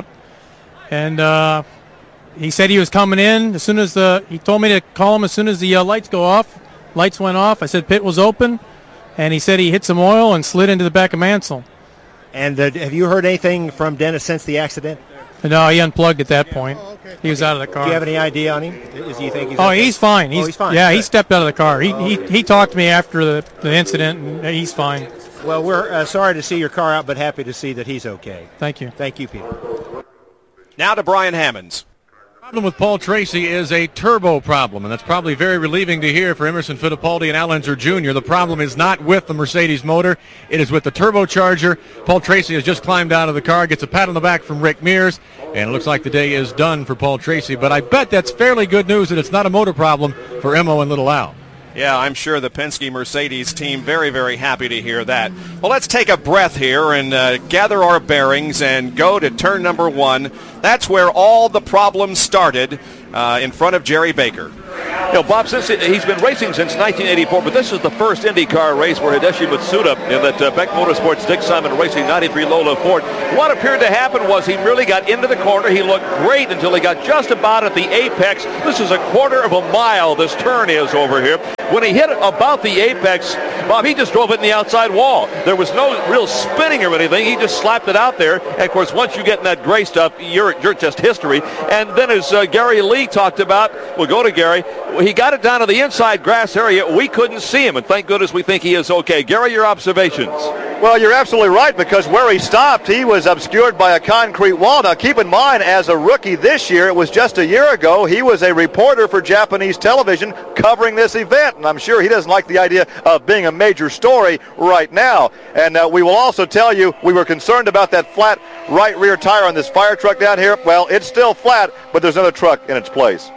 [SPEAKER 23] And uh, he said he was coming in as soon as the. He told me to call him as soon as the uh, lights go off. Lights went off. I said pit was open, and he said he hit some oil and slid into the back of Mansell.
[SPEAKER 7] And uh, have you heard anything from Dennis since the accident?
[SPEAKER 23] No, he unplugged at that point. Oh, okay. He was out of the car.
[SPEAKER 7] Do you have any idea on him? Is he think he's
[SPEAKER 23] oh,
[SPEAKER 7] okay?
[SPEAKER 23] he's fine. He's,
[SPEAKER 7] oh, he's fine.
[SPEAKER 23] Yeah,
[SPEAKER 7] Good.
[SPEAKER 23] he stepped out of the car. He oh, okay. he, he talked to me after the, the incident, and he's fine.
[SPEAKER 7] Well, we're uh, sorry to see your car out, but happy to see that he's okay.
[SPEAKER 23] Thank you.
[SPEAKER 7] Thank you, Peter.
[SPEAKER 1] Now to Brian Hammonds.
[SPEAKER 10] problem with Paul Tracy is a turbo problem, and that's probably very relieving to hear for Emerson Fittipaldi and Al Unser Junior The problem is not with the Mercedes motor. It is with the turbocharger. Paul Tracy has just climbed out of the car, gets a pat on the back from Rick Mears, and it looks like the day is done for Paul Tracy. But I bet that's fairly good news that it's not a motor problem for Emo and Little Al.
[SPEAKER 1] Yeah, I'm sure the Penske Mercedes team very, very happy to hear that. Well, let's take a breath here and uh, gather our bearings and go to turn number one. That's where all the problems started uh, in front of Jerry Baker.
[SPEAKER 6] You know, Bob, since it, he's been racing since nineteen eighty-four, but this is the first IndyCar race where Hideshi Matsuda in that uh, Beck Motorsports Dick Simon Racing ninety-three Lola Ford. What appeared to happen was he really got into the corner. He looked great until he got just about at the apex. This is a quarter of a mile, this turn is over here. When he hit about the apex, Bob, he just drove it in the outside wall. There was no real spinning or anything. He just slapped it out there. And, of course, once you get in that gray stuff, you're, you're just history. And then as uh, Gary Lee talked about, we'll go to Gary, he got it down to the inside grass area. We couldn't see him, and thank goodness we think he is okay. Gary, your observations.
[SPEAKER 15] Well, you're absolutely right, because where he stopped, he was obscured by a concrete wall. Now, keep in mind, as a rookie this year, it was just a year ago, he was a reporter for Japanese television covering this event, and I'm sure he doesn't like the idea of being a major story right now. And uh, we will also tell you, we were concerned about that flat right rear tire on this fire truck down here. Well, it's still flat, but there's another truck in its place.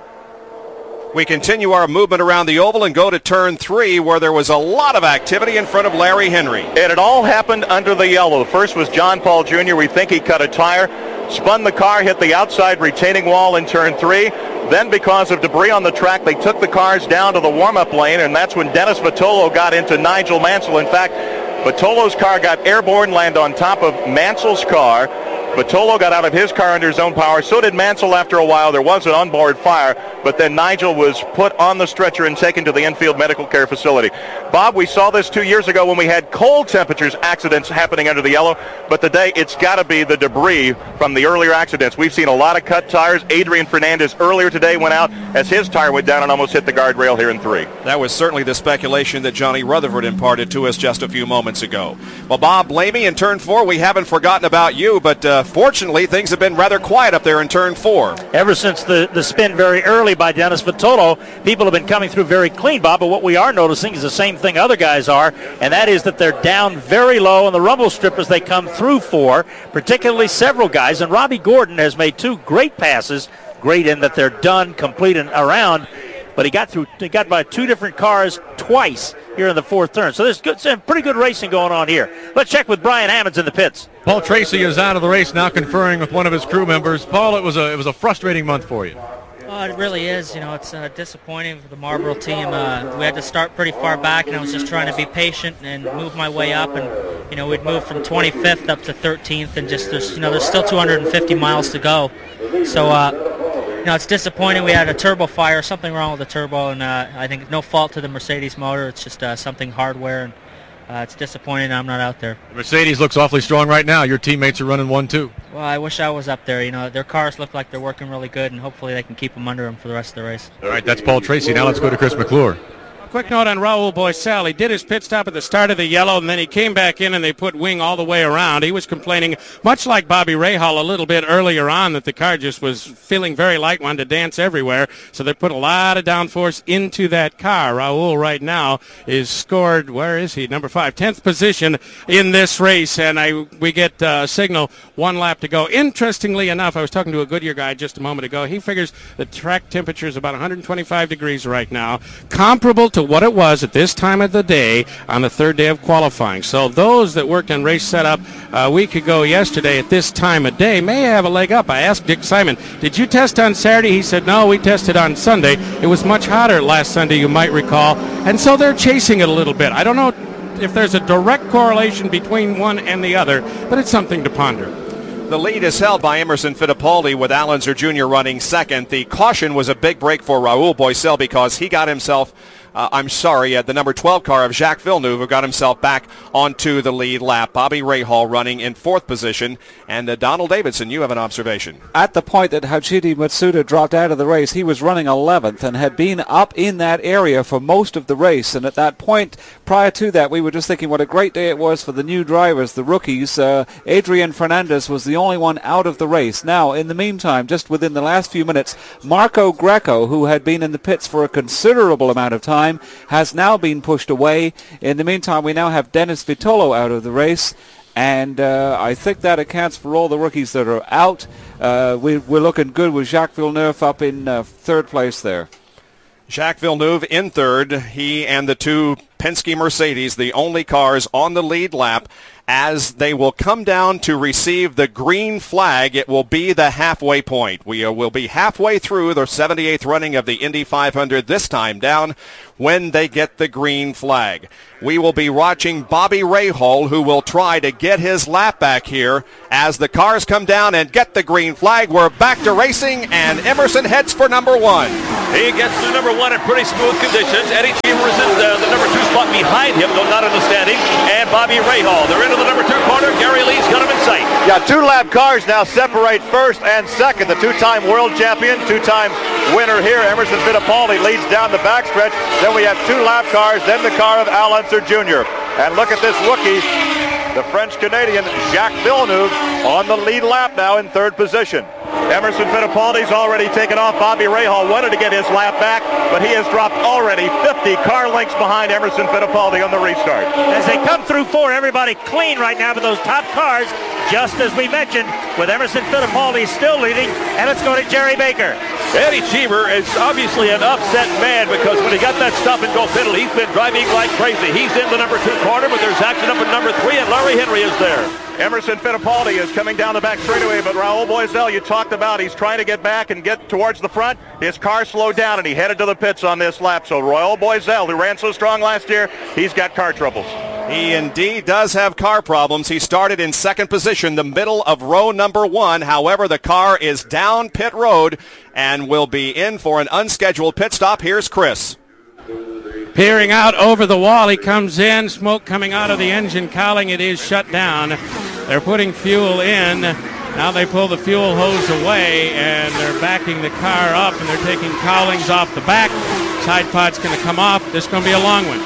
[SPEAKER 1] We continue our movement around the oval and go to turn three, where there was a lot of activity in front of Larry Henry.
[SPEAKER 17] And it all happened under the yellow. First was John Paul Junior We think he cut a tire, spun the car, hit the outside retaining wall in turn three. Then because of debris on the track, they took the cars down to the warm-up lane, and that's when Dennis Vitolo got into Nigel Mansell. In fact, Vitolo's car got airborne, landed on top of Mansell's car. Vitolo got out of his car under his own power. So did Mansell after a while. There was an onboard fire, but then Nigel was put on the stretcher and taken to the infield medical care facility. Bob, we saw this two years ago when we had cold temperatures accidents happening under the yellow, but today it's got to be the debris from the earlier accidents. We've seen a lot of cut tires. Adrian Fernandez earlier today went out as his tire went down and almost hit the guardrail here in three.
[SPEAKER 1] That was certainly the speculation that Johnny Rutherford imparted to us just a few moments ago. Well, Bob Lamy, in turn four, we haven't forgotten about you, but uh, fortunately things have been rather quiet up there in turn four.
[SPEAKER 16] Ever since the, the spin very early by Dennis Vitolo, people have been coming through very clean, Bob, but what we are noticing is the same thing other guys are, and that is that they're down very low on the rumble strip as they come through four, particularly several guys, and Robbie Gordon has made two great passes, great in that they're done, complete, and around, but he got through, he got by two different cars twice here in the fourth turn. So there's good, some pretty good racing going on here. Let's check with Brian Hammonds in the pits.
[SPEAKER 10] Paul Tracy is out of the race now, conferring with one of his crew members. Paul, it was a it was a frustrating month for you.
[SPEAKER 21] Oh, it really is. You know, it's uh, disappointing for the Marlboro team. Uh, we had to start pretty far back, and I was just trying to be patient and move my way up. And you know, we'd move from twenty-fifth up to thirteenth, and just there's you know there's still two hundred fifty miles to go. So. Uh, You know, it's disappointing. We had a turbo fire, something wrong with the turbo, and uh, I think no fault to the Mercedes motor. It's just uh, something hardware, and uh, it's disappointing I'm not out there.
[SPEAKER 10] Mercedes looks awfully strong right now. Your teammates are running one, too.
[SPEAKER 21] Well, I wish I was up there. You know, their cars look like they're working really good, and hopefully they can keep them under them for the rest of the race.
[SPEAKER 10] All right, that's Paul Tracy. Now let's go to Chris McClure.
[SPEAKER 2] Quick note on Raul Boisel. He did his pit stop at the start of the yellow, and then he came back in and they put wing all the way around. He was complaining, much like Bobby Rahal a little bit earlier on, that the car just was feeling very light, wanted to dance everywhere. So they put a lot of downforce into that car. Raul right now is scored, where is he? Number five, tenth position in this race, and I we get a signal, one lap to go. Interestingly enough, I was talking to a Goodyear guy just a moment ago. He figures the track temperature is about one hundred twenty-five degrees right now, comparable to what it was at this time of the day on the third day of qualifying. So those that worked on race setup a week ago yesterday at this time of day may have a leg up. I asked Dick Simon, did you test on Saturday? He said, no, we tested on Sunday. It was much hotter last Sunday, you might recall. And so they're chasing it a little bit. I don't know if there's a direct correlation between one and the other, but it's something to ponder.
[SPEAKER 1] The lead is held by Emerson Fittipaldi with Al Unser Junior running second. The caution was a big break for Raul Boisel because he got himself uh, I'm sorry, uh, the number twelve car of Jacques Villeneuve, who got himself back onto the lead lap. Bobby Rahal running in fourth position. And uh, Donald Davidson, you have an observation.
[SPEAKER 18] At the point that Hajidi Matsuda dropped out of the race, he was running eleventh and had been up in that area for most of the race. And at that point, prior to that, we were just thinking what a great day it was for the new drivers, the rookies. Uh, Adrian Fernandez was the only one out of the race. Now, in the meantime, just within the last few minutes, Marco Greco, who had been in the pits for a considerable amount of time, has now been pushed away. In the meantime, we now have Dennis Vitolo out of the race. And uh, I think that accounts for all the rookies that are out. Uh, we, we're looking good with Jacques Villeneuve up in uh, third place there.
[SPEAKER 1] Jacques Villeneuve in third. He and the two Penske Mercedes, the only cars on the lead lap. As they will come down to receive the green flag, it will be the halfway point. We uh, will be halfway through the seventy-eighth running of the Indy five hundred, this time down when they get the green flag. We will be watching Bobby Rahal, who will try to get his lap back here as the cars come down and get the green flag. We're back to racing, and Emerson heads for number one.
[SPEAKER 5] He gets to number one in pretty smooth conditions. Eddie Cheever is in the, the number two spot behind him, though not in the standing, and Bobby Rahal. They're into the number two corner. Gary Lee's got him in sight.
[SPEAKER 15] Yeah, two lap cars now separate first and second. The two-time world champion, two-time winner here, Emerson Fittipaldi, leads down the backstretch. Then we have two lap cars, then the car of Al Unser Junior And look at this rookie, the French-Canadian Jacques Villeneuve, on the lead lap now in third position.
[SPEAKER 17] Emerson Fittipaldi's already taken off. Bobby Rahal wanted to get his lap back, but he has dropped already fifty car lengths behind Emerson Fittipaldi on the restart.
[SPEAKER 16] As they come through four, everybody clean right now with those top cars, just as we mentioned, with Emerson Fittipaldi still leading. And let's go to Jerry Baker.
[SPEAKER 5] Eddie Cheever is obviously an upset man because when he got that stop-and-go penalty, he's been driving like crazy. He's in the number two corner, but there's action up in number three, and Larry Henry is there.
[SPEAKER 17] Emerson Fittipaldi is coming down the back straightaway, but Raul Boisel, you talked about, he's trying to get back and get towards the front. His car slowed down, and he headed to the pits on this lap. So Raul Boisel, who ran so strong last year, he's got car troubles.
[SPEAKER 1] He indeed does have car problems. He started in second position, the middle of row number one. However, the car is down pit road and will be in for an unscheduled pit stop. Here's Chris.
[SPEAKER 2] Peering out over the wall, he comes in, smoke coming out of the engine cowling. It is shut down. They're putting fuel in. Now they pull the fuel hose away, and they're backing the car up, and they're taking cowlings off the back. Side pod's going to come off. This is going to be a long one.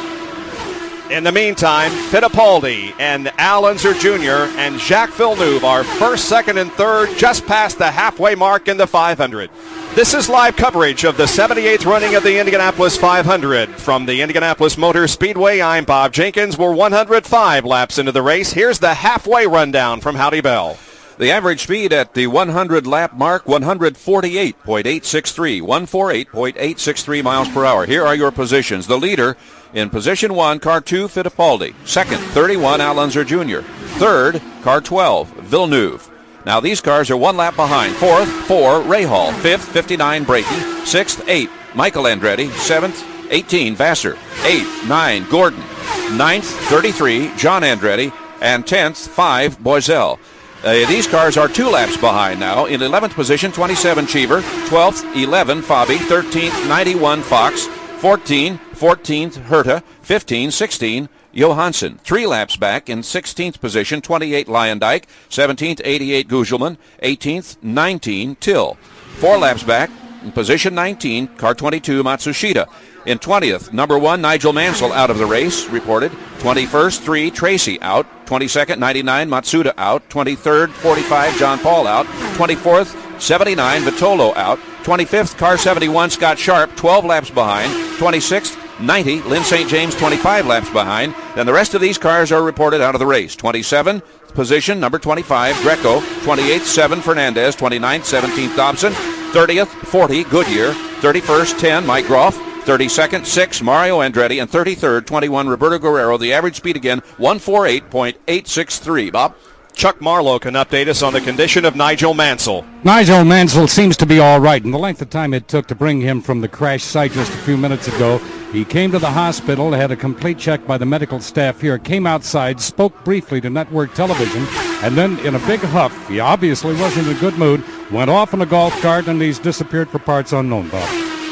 [SPEAKER 1] In the meantime, Fittipaldi and Al Unser Junior and Jacques Villeneuve are first, second, and third, just past the halfway mark in the five hundred. This is live coverage of the seventy-eighth running of the Indianapolis five hundred. From the Indianapolis Motor Speedway, I'm Bob Jenkins. We're one hundred five laps into the race. Here's the halfway rundown from Howdy Bell.
[SPEAKER 6] The average speed at the one hundred lap mark, one forty-eight point eight six three, one forty-eight point eight six three miles per hour. Here are your positions. The leader in position one, car two, Fittipaldi. Second, thirty-one, Al Unser Junior Third, car twelve, Villeneuve. Now these cars are one lap behind. Fourth, four, Rahal. Fifth, fifty-nine, Breaky. Sixth, eight, Michael Andretti. Seventh, eighteen, Vassar. Eighth, nine, Gordon. Ninth, thirty-three, John Andretti. And tenth, five, Boisel. Uh, these cars are two laps behind now. In eleventh position, twenty-seven, Cheever. twelfth, eleven, Fabi. thirteenth, ninety-one, Fox. fourteen, fourteenth, Herta. fifteen, sixteen, Johansson. Three laps back in sixteenth position, twenty-eight, Lyondike. seventeenth, eighty-eight, Gugelman. eighteenth, nineteen, Till. Four laps back in position nineteen, car twenty-two, Matsushita. In twentieth, number one, Nigel Mansell out of the race, reported. twenty-first, three, Tracy out. twenty-second, ninety-nine, Matsuda out. twenty-third, forty-five, John Paul out. twenty-fourth, seventy-nine, Vitolo out. twenty-fifth, car seventy-one, Scott Sharp, twelve laps behind. twenty-sixth, ninety, Lynn Saint James, twenty-five laps behind. Then the rest of these cars are reported out of the race. twenty-seventh position, number twenty-five, Greco. twenty-eighth, seven, Fernandez. twenty-ninth, seventeenth, Dobson. thirtieth, forty, Goodyear. thirty-first, ten, Mike Groff. thirty-second, six, Mario Andretti. And thirty-third, twenty-one, Roberto Guerrero. The average speed again, one forty-eight point eight six three. Bob?
[SPEAKER 1] Chuck Marlowe can update us on the condition of Nigel Mansell.
[SPEAKER 12] Nigel Mansell seems to be all right. In the length of time it took to bring him from the crash site just a few minutes ago, he came to the hospital, had a complete check by the medical staff here, came outside, spoke briefly to network television, and then in a big huff, he obviously wasn't in a good mood, went off in a golf cart, and he's disappeared for parts unknown, Bob.
[SPEAKER 1] Well,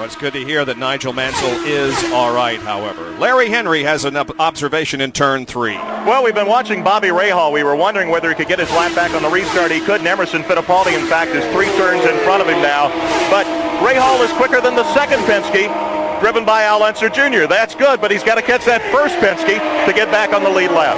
[SPEAKER 1] it's good to hear that Nigel Mansell is all right, however. Larry Henry has an observation in turn three.
[SPEAKER 17] Well, we've been watching Bobby Rahal. We were wondering whether he could get his lap back on the restart. He couldn't. Emerson Fittipaldi, in fact, is three turns in front of him now. But Rahal is quicker than the second Penske, driven by Al Unser Junior That's good, but he's got to catch that first Penske to get back on the lead lap.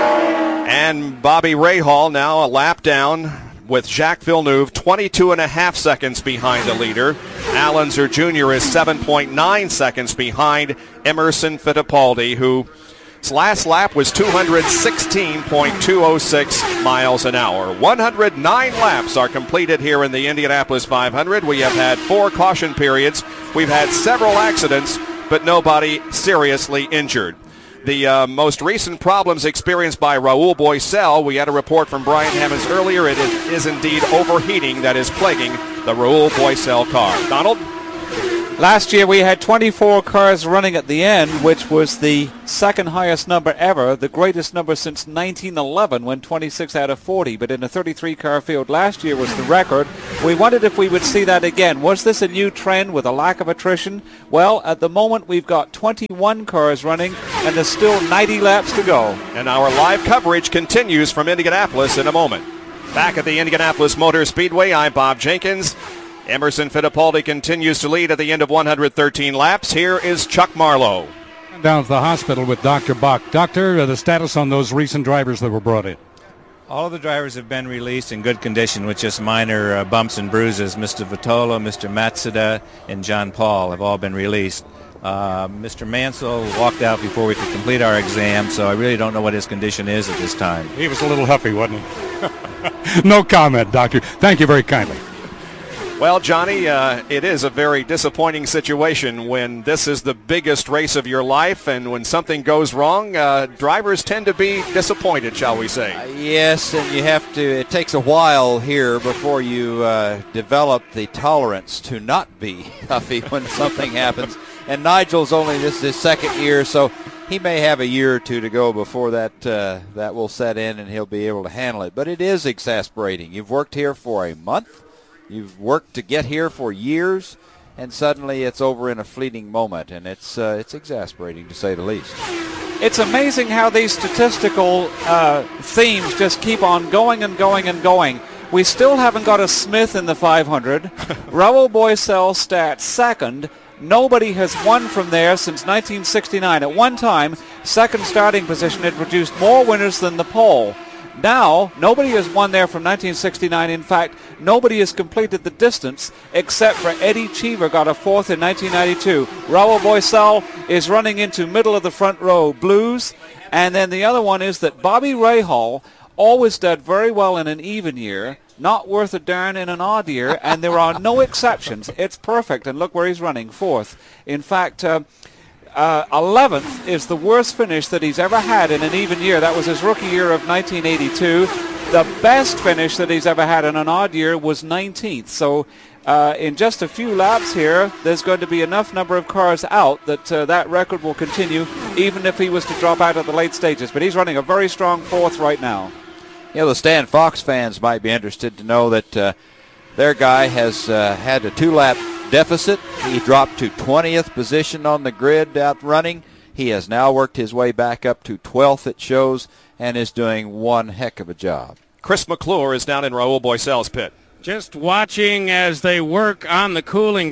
[SPEAKER 1] And Bobby Rahal now a lap down with Jacques Villeneuve, twenty-two and a half seconds behind the leader. Al Unser Junior is seven point nine seconds behind Emerson Fittipaldi, whose last lap was two hundred sixteen point two oh six miles an hour. one hundred nine laps are completed here in the Indianapolis five hundred. We have had four caution periods. We've had several accidents, but nobody seriously injured. The uh, most recent problems experienced by Raul Boesel, we had a report from Brian Hammonds earlier. It is, is indeed overheating that is plaguing the Raul Boesel car. Donald?
[SPEAKER 18] Last year we had twenty-four cars running at the end, which was the second highest number ever, the greatest number since nineteen eleven when twenty-six out of forty, but in a thirty-three car field last year was the record. We wondered if we would see that again. Was this a new trend with a lack of attrition? Well, at the moment we've got twenty-one cars running and there's still ninety laps to go.
[SPEAKER 1] And our live coverage continues from Indianapolis in a moment. Back at the Indianapolis Motor Speedway, I'm Bob Jenkins. Emerson Fittipaldi continues to lead at the end of one hundred thirteen laps. Here is Chuck Marlowe.
[SPEAKER 12] Down to the hospital with Doctor Bach. Doctor, uh, the status on those recent drivers that were brought in?
[SPEAKER 8] All of the drivers have been released in good condition with just minor uh, bumps and bruises. Mister Vitola, Mister Matsuda, and John Paul have all been released. Uh, Mister Mansell walked out before we could complete our exam, so I really don't know what his condition is at this time.
[SPEAKER 12] He was a little huffy, wasn't he? No comment, Doctor. Thank you very kindly.
[SPEAKER 1] Well, Johnny, uh, it is a very disappointing situation when this is the biggest race of your life, and when something goes wrong, uh, drivers tend to be disappointed, shall we say.
[SPEAKER 3] Uh, yes, and you have to, it takes a while here before you uh, develop the tolerance to not be huffy when something happens. And Nigel's only, this is his second year, so he may have a year or two to go before that uh, that will set in and he'll be able to handle it. But it is exasperating. You've worked here for a month. You've worked to get here for years, and suddenly it's over in a fleeting moment, and it's uh, it's exasperating to say the least.
[SPEAKER 18] It's amazing how these statistical uh, themes just keep on going and going and going. We still haven't got a Smith in the five hundred. Raul Boesel stats second. Nobody has won from there since nineteen sixty-nine. At one time, second starting position had produced more winners than the pole. Now, nobody has won there from nineteen sixty-nine. In fact, nobody has completed the distance except for Eddie Cheever, got a fourth in nineteen ninety-two. Raul Boesel is running into middle of the front row blues. And then the other one is that Bobby Rahal always did very well in an even year, not worth a darn in an odd year, and there are no exceptions. It's perfect, and look where he's running, fourth. In fact, uh, Uh, eleventh is the worst finish that he's ever had in an even year. That was his rookie year of nineteen eighty-two. The best finish that he's ever had in an odd year was nineteenth. So uh, in just a few laps here, there's going to be enough number of cars out that uh, that record will continue, even if he was to drop out at the late stages. But he's running a very strong fourth right now.
[SPEAKER 3] You know, the Stan Fox fans might be interested to know that uh, their guy has uh, had a two-lap deficit. He dropped to twentieth position on the grid out running. He has now worked his way back up to twelfth, it shows, and is doing one heck of a job.
[SPEAKER 1] Chris McClure is down in Raul Boesel's pit.
[SPEAKER 2] Just watching as they work on the cooling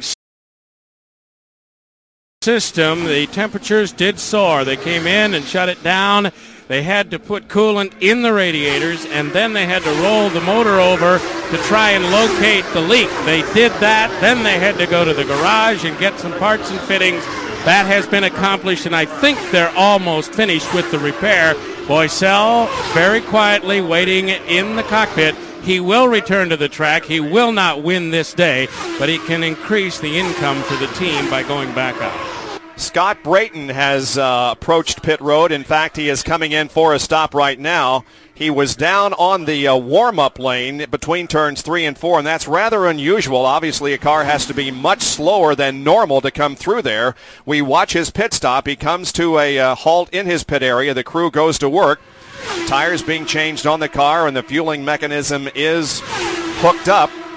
[SPEAKER 2] system, the temperatures did soar. They came in and shut it down. They had to put coolant in the radiators, and then they had to roll the motor over to try and locate the leak. They did that. Then they had to go to the garage and get some parts and fittings. That has been accomplished, and I think they're almost finished with the repair. Boesel very quietly waiting in the cockpit. He will return to the track. He will not win this day, but he can increase the income to the team by going back out.
[SPEAKER 1] Scott Brayton has uh, approached pit road. In fact, he is coming in for a stop right now. He was down on the uh, warm-up lane between turns three and four, and that's rather unusual. Obviously, a car has to be much slower than normal to come through there. We watch his pit stop. He comes to a uh, halt in his pit area. The crew goes to work. Tires being changed on the car, and the fueling mechanism is hooked up.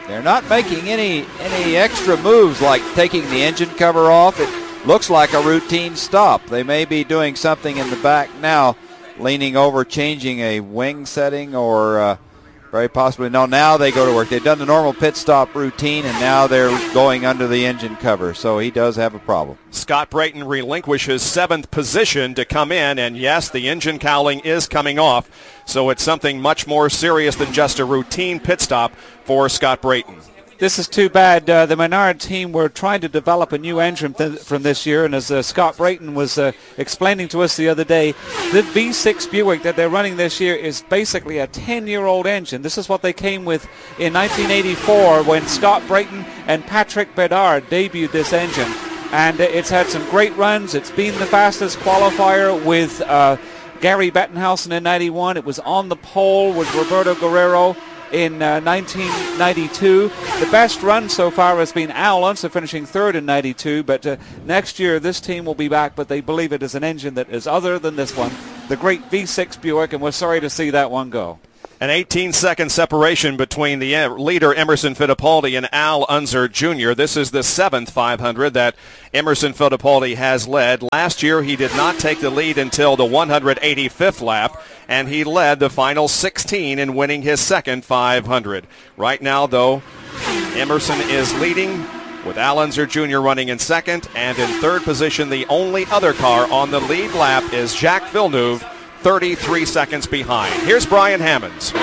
[SPEAKER 3] They're not making any any extra moves like taking the engine cover off. It looks like a routine stop. They may be doing something in the back now, leaning over, changing a wing setting, or uh, very possibly, no, now they go to work. They've done the normal pit stop routine, and now they're going under the engine cover, so he does have a problem.
[SPEAKER 1] Scott Brayton relinquishes seventh position to come in, and yes, the engine cowling is coming off, so it's something much more serious than just a routine pit stop for Scott Brayton.
[SPEAKER 18] This is too bad. Uh, the Menard team were trying to develop a new engine th- from this year, and as uh, Scott Brayton was uh, explaining to us the other day, the V six Buick that they're running this year is basically a ten-year-old engine. This is what they came with in nineteen eighty-four when Scott Brayton and Patrick Bedard debuted this engine. And uh, it's had some great runs. It's been the fastest qualifier with uh, Gary Bettenhausen in ninety-one. It was on the pole with Roberto Guerrero in uh, nineteen ninety-two. The best run so far has been Al Unser finishing third in ninety-two, but uh, next year this team will be back, but they believe it is an engine that is other than this one, the great V six Buick, and we're sorry to see that one go.
[SPEAKER 1] An eighteen-second separation between the leader Emerson Fittipaldi and Al Unser Junior This is the seventh five hundred that Emerson Fittipaldi has led. Last year he did not take the lead until the one hundred eighty-fifth lap, and he led the final sixteen in winning his second five hundred. Right now, though, Emerson is leading with Al Unser Junior running in second, and in third position, the only other car on the lead lap is Jacques Villeneuve, thirty-three seconds behind. Here's Brian Hammonds.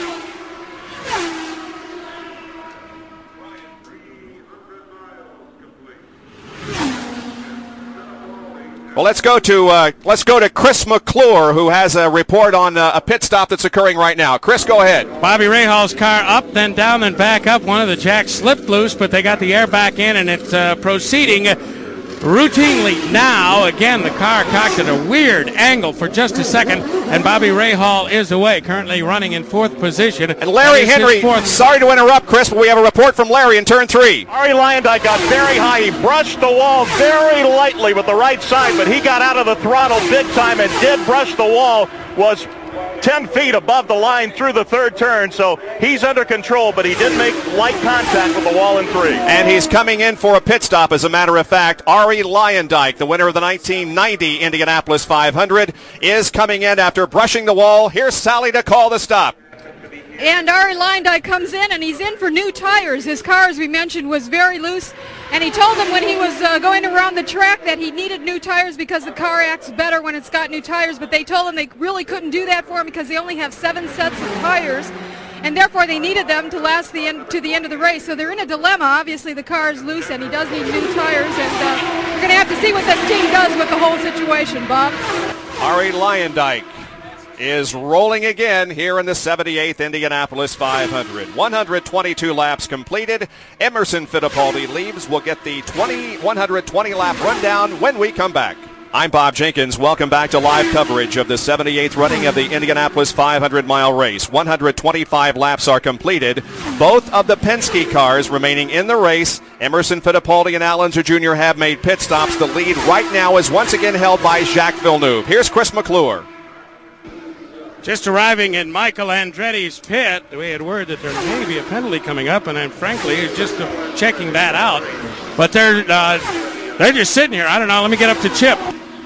[SPEAKER 1] Well, let's go to uh, let's go to Chris McClure, who has a report on uh, a pit stop that's occurring right now. Chris, go ahead.
[SPEAKER 2] Bobby Rahal's car up, then down, then back up. One of the jacks slipped loose, but they got the air back in, and it's uh, proceeding routinely now. Again, the car cocked at a weird angle for just a second, and Bobby Rahal is away, currently running in fourth position.
[SPEAKER 1] And Larry Henry, sorry to interrupt, Chris, but we have a report from Larry in turn three.
[SPEAKER 17] Arie Luyendyk got very high. He brushed the wall very lightly with the right side, but he got out of the throttle big time and did brush the wall, was ten feet above the line through the third turn, so he's under control, but he did make light contact with the wall in three.
[SPEAKER 1] And he's coming in for a pit stop, as a matter of fact. Arie Luyendyk, the winner of the nineteen ninety Indianapolis five hundred, is coming in after brushing the wall. Here's Sally to call the stop.
[SPEAKER 4] And Arie Luyendyk comes in, and he's in for new tires. His car, as we mentioned, was very loose, and he told them when he was uh, going around the track that he needed new tires because the car acts better when it's got new tires, but they told him they really couldn't do that for him because they only have seven sets of tires, and therefore they needed them to last the end, to the end of the race. So they're in a dilemma. Obviously the car is loose, and he does need new tires, and uh, we're going to have to see what this team does with the whole situation, Bob.
[SPEAKER 1] Arie Luyendyk is rolling again here in the seventy-eighth Indianapolis five hundred. one hundred twenty-two laps completed. Emerson Fittipaldi leaves. We'll get the one hundred twenty lap rundown when we come back. I'm Bob Jenkins. Welcome back to live coverage of the seventy-eighth running of the Indianapolis five hundred mile race. one hundred twenty-five laps are completed. Both of the Penske cars remaining in the race. Emerson Fittipaldi and Al Unser Junior have made pit stops. The lead right now is once again held by Jacques Villeneuve. Here's Chris McClure.
[SPEAKER 2] Just arriving in Michael Andretti's pit, we had word that there may be a penalty coming up, and I'm frankly just uh, checking that out. But they're uh, they're just sitting here. I don't know. Let me get up to Chip.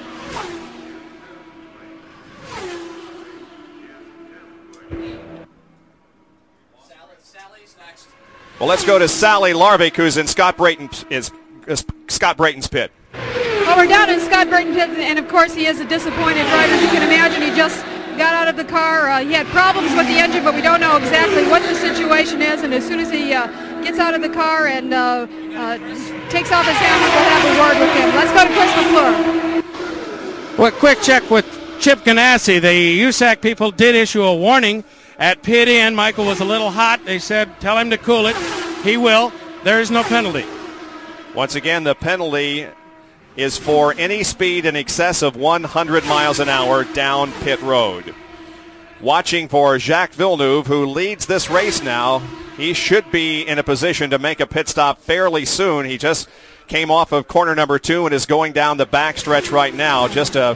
[SPEAKER 1] Well, let's go to Sally Larvik, who's in Scott Brayton's is, is Scott Brayton's pit.
[SPEAKER 4] Well, we're down in Scott Brayton's pit, and of course he is a disappointed driver. As you can imagine, he just got out of the car. Uh, he had problems with the engine, but we don't know exactly what the situation is. And as soon as he uh, gets out of the car and uh, uh, takes off his helmet, we'll have a word with him. Let's go to Chris McClure.
[SPEAKER 2] Well, quick check with Chip Ganassi. The U S A C people did issue a warning at pit in. Michael was a little hot. They said, tell him to cool it. He will. There is no penalty.
[SPEAKER 1] Once again, the penalty is for any speed in excess of one hundred miles an hour down pit road. Watching for Jacques Villeneuve, who leads this race now. He should be in a position to make a pit stop fairly soon. He just came off of corner number two and is going down the backstretch right now. Just a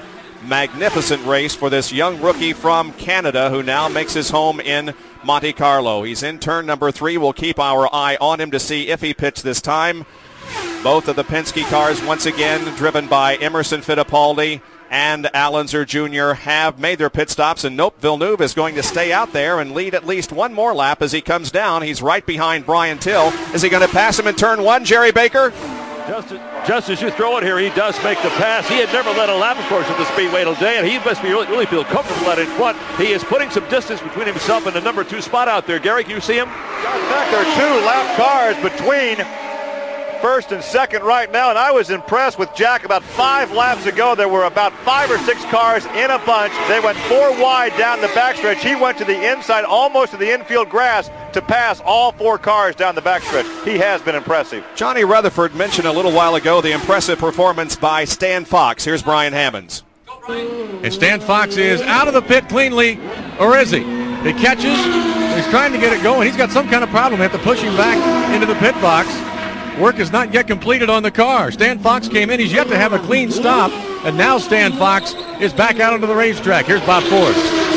[SPEAKER 1] magnificent race for this young rookie from Canada who now makes his home in Monte Carlo. He's in turn number three. We'll keep our eye on him to see if he pits this time. Both of the Penske cars, once again, driven by Emerson Fittipaldi and Al Unser Junior, have made their pit stops, and nope, Villeneuve is going to stay out there and lead at least one more lap as he comes down. He's right behind Brian Till. Is he going to pass him in turn one, Jerry Baker?
[SPEAKER 5] Just as, just as you throw it here, he does make the pass. He had never led a lap, of course, at the Speedway today, and he must be really, really feel comfortable out in front. He is putting some distance between himself and the number two spot out there. Gary, can you see him?
[SPEAKER 15] In fact, there are two lap cars between first and second right now, and I was impressed with Jack. About five laps ago, there were about five or six cars in a bunch. They went four wide down the backstretch. He went to the inside, almost to the infield grass, to pass all four cars down the backstretch. He has been impressive.
[SPEAKER 1] Johnny Rutherford mentioned a little while ago the impressive performance by Stan Fox. Here's Brian Hammonds.
[SPEAKER 10] And Stan Fox is out of the pit cleanly, or is he? He catches, he's trying to get it going. He's got some kind of problem. They have to push him back into the pit box. Work is not yet completed on the car. Stan Fox came in. He's yet to have a clean stop. And now Stan Fox is back out onto the racetrack. Here's Bob Ford.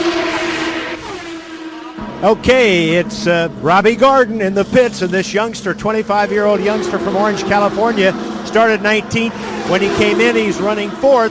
[SPEAKER 7] Okay, it's uh, Robbie Gordon in the pits, and this youngster, twenty-five-year-old youngster from Orange, California, started nineteenth. When he came in, he's running fourth.